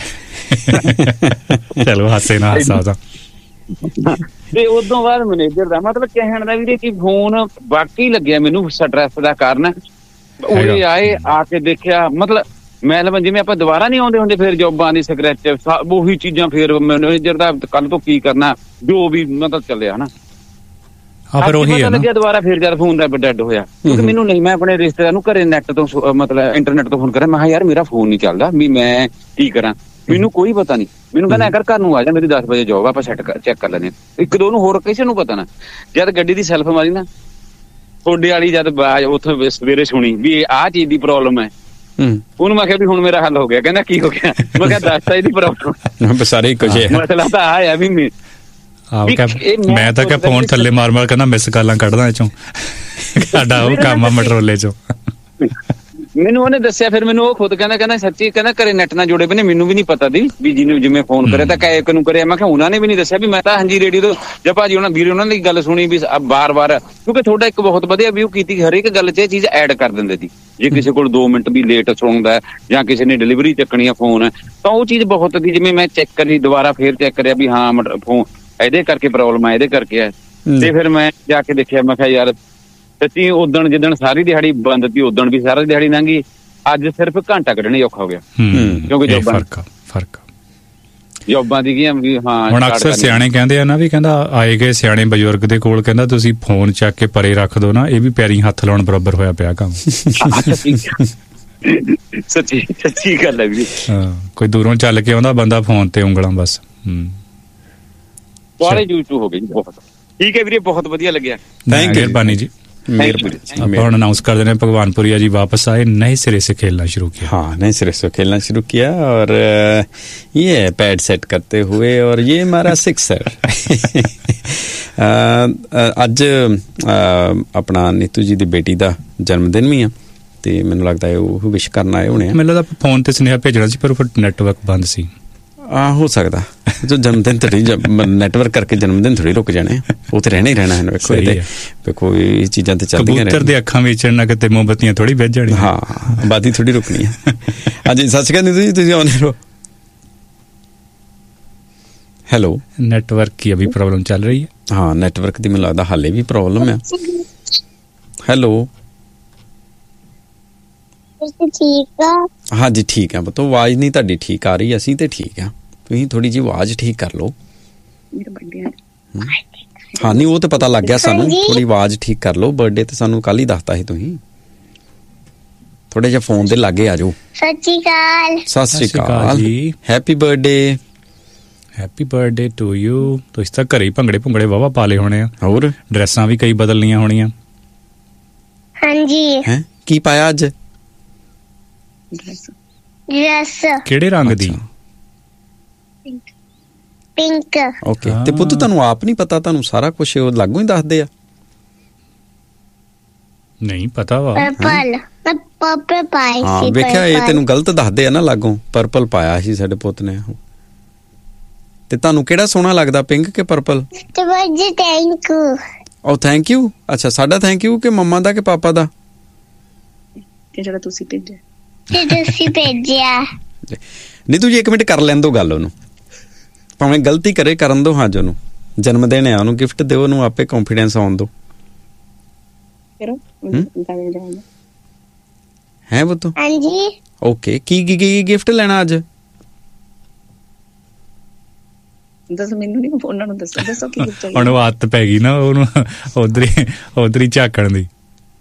ਚਲੋ ਹਾਸੇ ਨਾਲ ਹਾਸਾ ਦਾ। ਤੇ ਉਦੋਂ ਬਾਅਦ ਮੈਨੇਜਰ ਦਾ ਮਤਲਬ ਕਹਿਣ ਦਾ ਵੀਰੇ ਕਿ ਫੋਨ ਵਾਕਈ ਲੱਗਿਆ ਮੈਨੂੰ ਸਟ੍ਰੈਸ ਦਾ ਕਾਰਨ। ਉਹ ਆਏ ਆ ਕੇ ਦੇਖਿਆ ਮਤਲਬ ਮੈਲਬਨ ਜਿਵੇਂ ਆਪਾਂ ਦੁਬਾਰਾ ਨਹੀਂ ਆਉਂਦੇ ਹੁੰਦੇ ਫਿਰ ਜੋਬਾਂ ਦੀ ਸਕ੍ਰੈਚ ਉਹੀ ਚੀਜ਼ਾਂ ਫਿਰ ਮੈਨੇਜਰ ਦਾ ਕੱਲ ਤੋਂ ਕੀ ਕਰਨਾ ਜੋ ਵੀ ਮਤਲਬ ਚੱਲਿਆ ਹਨਾ। ਫਿਰ ਉਹੀ ਹੈ ਲੱਗਿਆ ਦੁਬਾਰਾ ਫਿਰ ਜਦ ਫੋਨ ਦਾ ਡੈਡ ਹੋਇਆ ਕਿਉਂਕਿ ਮੈਨੂੰ ਨਹੀਂ, ਮੈਂ ਆਪਣੇ ਰਿਸ਼ਤੇਦਾਰ ਨੂੰ ਘਰੇ ਨੈਟ ਤੋਂ ਮਤਲਬ ਇੰਟਰਨੈਟ ਤੋਂ ਫੋਨ ਕਰਿਆ। ਮੈਂ ਕਿਹਾ ਯਾਰ ਮੇਰਾ ਫੋਨ ਨਹੀਂ ਚੱਲਦਾ ਵੀ ਮੈਂ ਕੀ ਕਰਾਂ, ਮੈਨੂੰ ਕੋਈ ਪਤਾ ਨਹੀਂ। ਮੈਨੂੰ ਕਹਿੰਦਾ ਘਰ ਨੂੰ ਆ ਜਾ, ਮੇਰੀ 10 ਵਜੇ ਜੋਬ ਆਪਾਂ ਚੈੱਕ ਕਰ ਲੈਂਦੇ। ਇੱਕ ਦੋ ਨੂੰ ਹੋਰ ਕਿਸੇ ਨੂੰ ਪਤਾ ਨਾ। ਜਦ ਗੱਡੀ ਦੀ ਸੈਲਫ ਮਾਰੀ ਨਾ ਤੁਹਾਡੇ ਵਾਲੀ ਜਦ ਉੱਥੇ ਸਵੇਰੇ ਸੁਣੀ ਵੀ ਆਹ ਚੀਜ਼ ਦੀ ਪ੍ਰੋਬਲਮ ਹੈ, ਉਹਨੂੰ ਮੈਂ ਕਿਹਾ ਵੀ ਹੁਣ ਮੇਰਾ ਹੱਲ ਹੋ ਗਿਆ। ਕਹਿੰਦਾ ਕੀ ਹੋ ਗਿਆ? ਮੈਂ ਕਿਹਾ ਦੱਸਤਾ ਇਹਦੀ ਪ੍ਰੋਬਲਮ ਸਾਰੇ ਕੁਝ ਮਸਲਾ ਤਾਂ ਆਇਆ ਵੀ ਮੈਂ ਤਾਂ ਕਿਹਾ ਫੋਨ ਥੱਲੇ ਮਾਰ ਮਾਰ ਕਹਿੰਦਾ ਮਿਸ ਕਾਲਾਂ ਕੱਢਦਾ ਇਹ ਚੋਂ, ਸਾਡਾ ਉਹ ਕੰਮ ਆ ਮਟਰੋਲੇ ਚੋਂ। ਮੈਨੂੰ ਉਹਨੇ ਦੱਸਿਆ ਫਿਰ ਮੈਨੂੰ ਉਹ ਖੁਦ ਕਹਿੰਦਾ ਸੱਚੀ ਕਹਿੰਦਾ ਘਰੇ ਨੈਟ ਨਾਲ ਜੁੜੇ ਪਏ ਨੇ, ਮੈਨੂੰ ਵੀ ਨਹੀਂ ਪਤਾ ਦੀ ਵੀ ਜਿਹਨੂੰ ਜਿਵੇਂ ਫੋਨ ਕਰਿਆ ਤਾਂ ਇੱਕ ਨੂੰ ਕਰਿਆ। ਮੈਂ ਕਿਹਾ ਉਹਨਾਂ ਨੇ ਵੀ ਨਹੀਂ ਦੱਸਿਆ ਵੀ ਮੈਂ ਤਾਂ ਹਾਂਜੀ ਰੇਡੀਓ ਤੋਂ ਜਾਂ ਭਾਜੀ ਉਹਨਾਂ ਦੀ ਗੱਲ ਸੁਣੀ ਵੀ ਬਾਰ-ਬਾਰ ਕਿਉਂਕਿ ਤੁਹਾਡਾ ਇੱਕ ਬਹੁਤ ਵਧੀਆ ਵਿਊ ਕੀਤੀ ਹਰੇਕ ਗੱਲ 'ਚ ਇਹ ਚੀਜ਼ ਐਡ ਕਰ ਦਿੰਦੇ ਸੀ। ਜੇ ਕਿਸੇ ਕੋਲ 2 ਮਿੰਟ ਵੀ ਲੇਟ ਸੁਣਦਾ ਜਾਂ ਕਿਸੇ ਨੇ ਡਿਲੀਵਰੀ ਚੱਕਣੀ ਆ ਫੋਨ ਤਾਂ ਉਹ ਚੀਜ਼ ਬਹੁਤ ਦੀ ਜਿਵੇਂ ਮੈਂ ਚੈੱਕ ਕਰੀ ਦੁਬਾਰਾ ਫੇਰ ਚੈੱਕ ਕਰਿਆ ਵੀ ਹਾਂ ਫੋਨ ਇਹਦੇ ਕਰਕੇ ਪ੍ਰੋਬਲਮ ਆ, ਇਹਦੇ ਕਰਕੇ ਆ। ਤੇ ਫਿਰ ਮੈਂ ਜਾ ਕੇ ਦੇਖਿਆ ਮੈਂ ਕਿਹਾ ਯਾਰ ਸੱਚੀ ਉਦਣ ਜਿੱਦਣ ਸਾਰੀ ਦਿਹਾੜੀ ਬੰਦ ਸੀ ਉਦਣ ਵੀ ਸਾਰੀ ਦਿਹਾੜੀ ਲੰਘੀ, ਅੱਜ ਸਿਰਫ ਘੰਟਾ ਕੱਢਣਾ ਔਖਾ ਹੋ ਗਿਆ ਕਿਉਂਕਿ ਜੋਬਾਂ ਦੀ ਵੀ ਹਾਂ। ਹੁਣ ਅਕਸਰ ਸਿਆਣੇ ਕਹਿੰਦੇ ਆ ਨਾ ਵੀ ਕਹਿੰਦਾ ਆਏ ਗਏ ਸਿਆਣੇ ਬਜ਼ੁਰਗ ਦੇ ਕੋਲ ਕਹਿੰਦਾ ਤੁਸੀਂ ਫੋਨ ਚੱਕ ਕੇ ਪਰੇ ਰੱਖ ਦੋ ਨਾ, ਇਹ ਵੀ ਪੈਰੀਂ ਹੱਥ ਲਾਉਣ ਬਰਾਬਰ ਹੋਇਆ ਪਿਆ ਕੰਮ। ਸੱਚੀ ਗੱਲ ਹੈ ਵੀ ਕੋਈ ਦੂਰੋਂ ਚੱਲ ਕੇ ਆਉਂਦਾ ਬੰਦਾ ਫੋਨ ਤੇ ਉਂਗਲਾਂ ਬਸ ਸਾਰੇ YouTube ਹੋ ਗਏ ਜੀ। ਬਹੁਤ ਠੀਕ ਹੈ ਵੀਰੇ, ਬਹੁਤ ਵਧੀਆ ਲੱਗਿਆ। ਥੈਂਕ ਯੂ ਮਿਹਰਬਾਨੀ ਜੀ। ਆਪਾਂ ਹੁਣ अनाउंस कर देने भगवानपुरिया जी वापस आए, नए सिरे से खेलना शुरू किया। हाँ, नए सिरे से खेलना शुरू किया और ये पैड सेट करते हुए और ये हमारा सिक्सर। ਅੱਜ ਆਪਣਾ ਨੀਤੂ ਜੀ ਦੀ ਬੇਟੀ ਦਾ ਜਨਮ ਦਿਨ ਵੀ ਆ ਤੇ ਮੈਨੂੰ ਲੱਗਦਾ ਹੈ ਉਹ ਵਿਸ਼ ਕਰਨ ਆਏ ਹੋਣੇ ਆ। ਮੈਨੂੰ ਲੱਗਦਾ ਫੋਨ ਤੇ ਸੁਨੇਹਾ ਭੇਜਣਾ ਸੀ ਪਰ ਨੈਟਵਰਕ ਬੰਦ ਸੀ। ਹੋ ਸਕਦਾ ਜੋ ਜਨਮ ਦਿਨ ਥੋੜੀ ਨੈਟਵਰਕ ਕਰਕੇ ਜਨਮ ਦਿਨ ਥੋੜੀ ਰੁਕ ਜਾਣੇ, ਉਹ ਤੇ ਰਹਿਣਾ ਹੀ ਰਹਿਣਾ ਹੈ। ਵੇਖੋ ਇਹ ਚੀਜ਼ਾਂ ਤੇ ਚੱਲਦੀਆਂ ਕਬੂਤਰ ਦੇ ਅੱਖਾਂ ਵਿੱਚ ਨਾ ਕਿਤੇ ਮੋਮਬੱਤੀਆਂ ਥੋੜੀ ਵੱਜ ਜਾਣੀਆਂ। ਹਾਂ, ਆਬਾਦੀ ਥੋੜੀ ਰੁਕਣੀ ਹੈ। ਹਾਂਜੀ, ਸਤਿ ਸ਼੍ਰੀ ਅਕਾਲ ਨੀਤੂ ਜੀ, ਤੁਸੀਂ ਆਉਂਦੇ ਰਹੋ। ਹੈਲੋ, ਨੈਟਵਰਕ ਕੀ ਅਭੀ ਪ੍ਰੋਬਲਮ ਚੱਲ ਰਹੀ ਹੈ। ਹਾਂ, ਨੈਟਵਰਕ ਦੀ ਮੈਨੂੰ ਲੱਗਦਾ ਹਾਲੇ ਵੀ ਪ੍ਰੋਬਲਮ ਆ। ਹੈਲੋ, ਠੀਕ ਆ? ਹਾਂਜੀ ਠੀਕ ਆ ਪੁੱਤ, ਆਵਾਜ਼ ਨਹੀਂ ਤੁਹਾਡੀ ਠੀਕ ਆ ਰਹੀ, ਅਸੀਂ ਤੇ ਠੀਕ ਆ, ਤੁਸੀਂ ਥੋੜੀ ਜਿਹੀ ਆਵਾਜ਼ ਠੀਕ ਕਰ ਲਓ। ਹਾਂ ਨਹੀਂ ਉਹ ਤੇ ਪਤਾ ਲੱਗ ਗਿਆ ਸਾਨੂੰ, ਥੋੜੀ ਆਵਾਜ਼ ਠੀਕ ਕਰ ਲਓ। ਬਰਥਡੇ ਤੇ ਸਾਨੂੰ ਕੱਲ ਹੀ ਦੱਸਤਾ ਸੀ ਤੁਸੀਂ, ਥੋੜੇ ਜਿਹਾ ਫੋਨ ਦੇ ਲਾਗੇ ਆ ਜਾਓ। ਸਤਿ ਸ਼੍ਰੀ ਅਕਾਲ ਜੀ, happy birthday. Happy birthday to you. ਤੁਸੀਂ ਤਾਂ ਘਰੇ ਹੀ ਭੰਗੜੇ ਵਾਵਾ ਪਾ ਲਏ ਹੋਣੇ ਆ, ਹੋਰ ਡਰੈਸਾਂ ਵੀ ਕਈ ਬਦਲ ਲਈਆਂ ਹੋਣੀਆਂ। ਹਾਂਜੀ। ਹੈ ਕੀ ਪਾਇਆ ਅੱਜ? ਡਰੈਸ ਕਿਹੜੇ ਰੰਗ ਦੀ? ਪਿੰਕ। ਓਕੇ, ਤੇ ਪੁੱਤ ਤੁਹਾਨੂੰ ਆਪ ਨਹੀਂ ਪਤਾ, ਤੁਹਾਨੂੰ ਸਾਰਾ ਕੁਝ ਉਹ ਲਾਗੋਂ ਹੀ ਦੱਸਦੇ ਆ? ਨਹੀਂ ਪਤਾ ਵਾ। ਪਰਪਲ ਪਾਇਆ ਸੀ। ਹਾਂ ਵੇਖਿਆ, ਇਹ ਤੈਨੂੰ ਗਲਤ ਦੱਸਦੇ ਆ ਨਾ, ਲਾਗੋਂ ਪਰਪਲ ਪਾਇਆ ਸੀ ਸਾਡੇ ਪੁੱਤ ਨੇ। ਤੇ ਤੁਹਾਨੂੰ ਕਿਹੜਾ ਸੋਹਣਾ ਲੱਗਦਾ, ਪਿੰਕ ਕਿ ਪਰਪਲ? Thank you. ਉਹ ਥੈਂਕ ਯੂ। ਅੱਛਾ, ਸਾਡਾ ਥੈਂਕ ਯੂ ਕਿ ਮੰਮਾ ਦਾ ਕਿ ਪਾਪਾ ਦਾ? ਕਿ ਜਿਹੜਾ ਤੁਸੀਂ ਭੇਜਿਆ। ਨੀਤੂ ਜੀ 1 ਮਿੰਟ ਕਰ ਲੈਣ ਦੋ ਗੱਲ, ਉਹਨੂੰ ਭਾਵੇਂ ਗਲਤੀ ਕਰੇ ਕਰਨ ਦੋ। ਹਾਂ, ਜੋ ਉਹਨੂੰ ਜਨਮ ਦਿਨ ਆ ਉਹਨੂੰ ਗਿਫਟ ਦਿਓ, ਉਹਨੂੰ ਆਪੇ ਕੌਨਫੀਡੈਂਸ ਆਉਣ ਦੋ। ਹੈ ਪੁੱਤ? ਹਾਂਜੀ। ਓਕੇ, ਕੀ ਗਿਫਟ ਲੈਣਾ ਅੱਜ? ਦੱਸ, ਮੈਨੂੰ ਨਹੀਂ, ਉਹਨਾਂ ਨੂੰ ਦੱਸੋ ਕੀ ਗਿਫਟ ਚਾਹੀਦਾ। ਹੁਣ ਆਦਤ ਪੈ ਗਈ ਨਾ ਉਹਨੂੰ ਉਧਰ ਹੀ ਝਾਕਣ ਦੀ।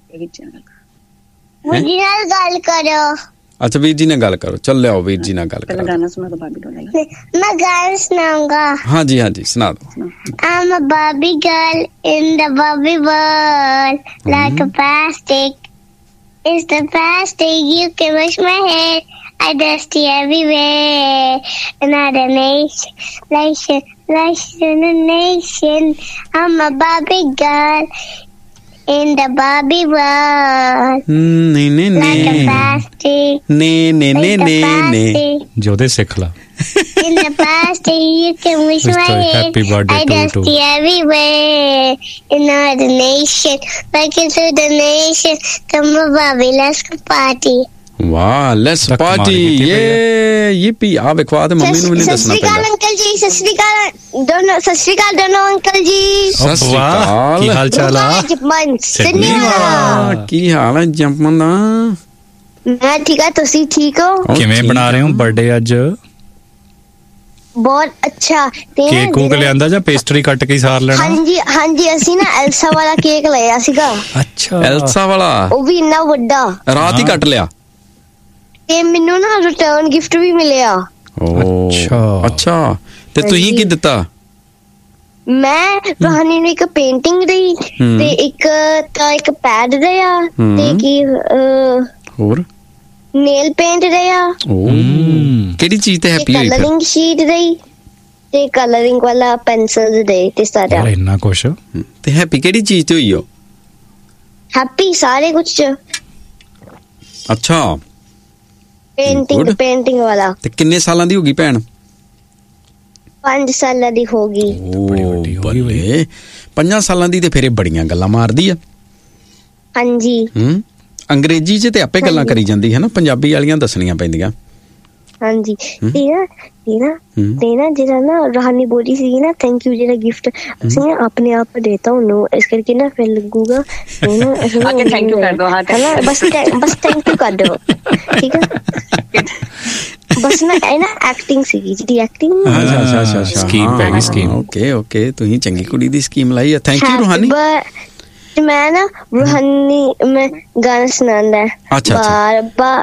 ਵਿੱਚ ਮੁੰਡੀ ਨਾਲ ਗੱਲ ਕਰੋ। ਅੱਛਾ ਵੀਰ ਜੀ ਨਾਲ ਗੱਲ ਕਰੋ, ਚੱਲ ਲਿਆਓ ਵੀਰ ਜੀ ਨਾਲ ਗੱਲ ਪਹਿਲਾਂ ਕਰੋ। ਗਾਣਾ ਸੁਣਾ ਦੋ ਭਾਬੀ ਤੋਂ ਲਈ। ਮੈਂ ਗਾਣਾ ਸੁਣਾਉਂਗਾ। ਹਾਂਜੀ ਹਾਂਜੀ ਸੁਣਾ ਦਿਓ। I'm a Barbie girl in the Barbie world, like a plastic. It's the plastic, you can wash my hair, I dusty everywhere. Another nation, nation. I'm a Barbie girl in the Barbie world, ਨੇ ਨੇ like a ਨੇ plastic. ਨੇ ਨੇ ਨੇ Like a ਨੇ ਨੇ plastic. ਜੋਦੇ ਸਿੱਖ ਲਾ। In the past, you can wish Wish my the head. happy birthday I to dusty everywhere in another nation. Like into the nation. Come on, Bobby, let's go party. ਵਾਹ let's ਤਾਂ ਕਮਾਲ party ਕੀਤੀ ਭਈਆ। Yippee ਆ ਵੇਖੋ ਆ ਤੇ mummy ਨੂੰ ਵੀ ਨਹੀਂ ਦੱਸਣਾ ਪੈਂਦਾ। अंकल जी, सत श्री अकाल दोनों अंकल जी। ਸਤਿ ਸ਼੍ਰੀ ਵਾਹ, ਅਕਾਲ। ਕੀ ਹਾਲ ਚਾਲ ਆ? सिडनी वाला। ਕੀ ਹਾਲ ਹੈ ਜੰਪਮਨ ਦਾ? मैं ठीक है, तुसी ठीक हो? ਕਿਵੇਂ ਬਣਾ ਰਹੇ ਹੋ ਬਰਥਡੇ ਅੱਜ? बहुत अच्छा। ਕੇਕ ਕੂਕ ਲਿਆਂਦਾ ਜਾਂ ਪੇਸਟਰੀ ਕੱਟ ਕੇ ਹੀ ਸਾਰ ਲੈਣਾ? हाँ जी ਅਸੀਂ ਨਾ ਐਲਸਾ ਵਾਲਾ ਕੇਕ ਲਿਆ ਸੀਗਾ। ਅੱਛਾ ਐਲਸਾ ਵਾਲਾ ਉਹ ਵੀ ਇੰਨਾ ਵੱਡਾ। ਰਾਤ ਹੀ ਕੱਟ ਲਿਆ। ਤੇ ਮੈਨੂੰ ਨਾ ਰਿਟਰਨ ਗਿਫਟ ਵੀ ਮਿਲਿਆ। ਅੱਛਾ ਤੇ ਤੁਸੀਂ ਕੀ ਦਿੱਤਾ? ਮੈਂ ਰੋਹਾਨੀ ਨੂੰ ਇੱਕ ਪੇਂਟਿੰਗ ਦਈ ਤੇ ਇੱਕ ਪੈਡ ਦਿਆ ਤੇ ਕੀ ਹੋਰ ਨੇਲ ਪੇਂਟ ਦਿਆ। ਕਿਹੜੀ ਚੀਜ਼ ਤੇ ਹੈਪੀ ਹੋਈ ਫਿਰ? ਕਲਰਿੰਗ ਸ਼ੀਟ ਦਈ ਤੇ ਕਲਰਿੰਗ ਵਾਲਾ ਪੈਨਸਲ ਦੇ ਤੇ ਸਾਰਾ। ਯਾਰ ਇੰਨਾ ਕੁਛ। ਤੇ ਹੈਪੀ ਕਿਹੜੀ ਚੀਜ਼ ਤੇ ਹੋਈ ਹੋ? ਹੈਪੀ ਸਾਰੇ ਕੁਝ ਚ। ਅੱਛਾ Good. ਪੇਂਟਿੰਗ ਵਾਲਾ। ਤੇ ਕਿੰਨੇ ਸਾਲਾਂ ਦੀ ਹੋ ਗਈ ਭੈਣ? 5 ਸਾਲਾਂ ਦੀ ਹੋ ਗਈ। ਬੜੀ ਵੱਡੀ ਹੋ ਗਈ ਬਈ। 5 ਸਾਲਾਂ ਦੀ ਤੇ ਫਿਰ ਇਹ ਬੜੀਆਂ ਗੱਲਾਂ ਮਾਰਦੀ ਆ। ਹਾਂਜੀ ਅੰਗਰੇਜ਼ੀ 'ਚ ਤੇ ਆਪੇ ਗੱਲਾਂ ਕਰੀ ਜਾਂਦੀ ਹੈ ਨਾ, ਪੰਜਾਬੀ ਵਾਲੀਆਂ ਦੱਸਣੀਆਂ ਪੈਂਦੀਆਂ। ਹਾਂਜੀ ਤੇ ਨਾ ਜਿਹੜਾ ਨਾ ਰੋਹਾਨੀ ਬੋਲੀ ਸੀ ਨਾ ਥੈਂਕ ਯੂ ਜਿਹੜਾ ਗਿਫਟ ਅਸੀਂ ਨਾ ਆਪਣੇ ਆਪ ਦੇਤਾ ਉਹਨੂੰ, ਇਸ ਕਰਕੇ ਨਾ ਫਿਰ ਲੱਗੂਗਾ ਆਕੇ ਥੈਂਕ ਯੂ ਕਰ ਦੋ। ਹਾਂ ਬਸ ਥੈਂਕ ਯੂ ਕਰ ਦੋ, ਠੀਕ ਹੈ। ਬਸ ਨਾ ਇਹ ਨਾ ਐਕਟਿੰਗ ਸੀਗੀ, ਜਿਹੜੀ ਐਕਟਿੰਗ ਅੱਛਾ ਸਕੀਮ ਪੈ ਗਈ ਸਕੀਮ। ਓਕੇ ਤੁਸੀਂ ਚੰਗੀ ਕੁੜੀ ਦੀ ਸਕੀਮ ਲਾਈ ਆ। ਥੈਂਕ ਯੂ ਰੋਹਾਨੀ। ਮੈਂ ਨਾ ਰੋਹਾਨੀ ਮੈਂ ਗਾਣਾ ਸੁਣਾਉਂਦਾ ਅੱਛਾ। ਬਾਰ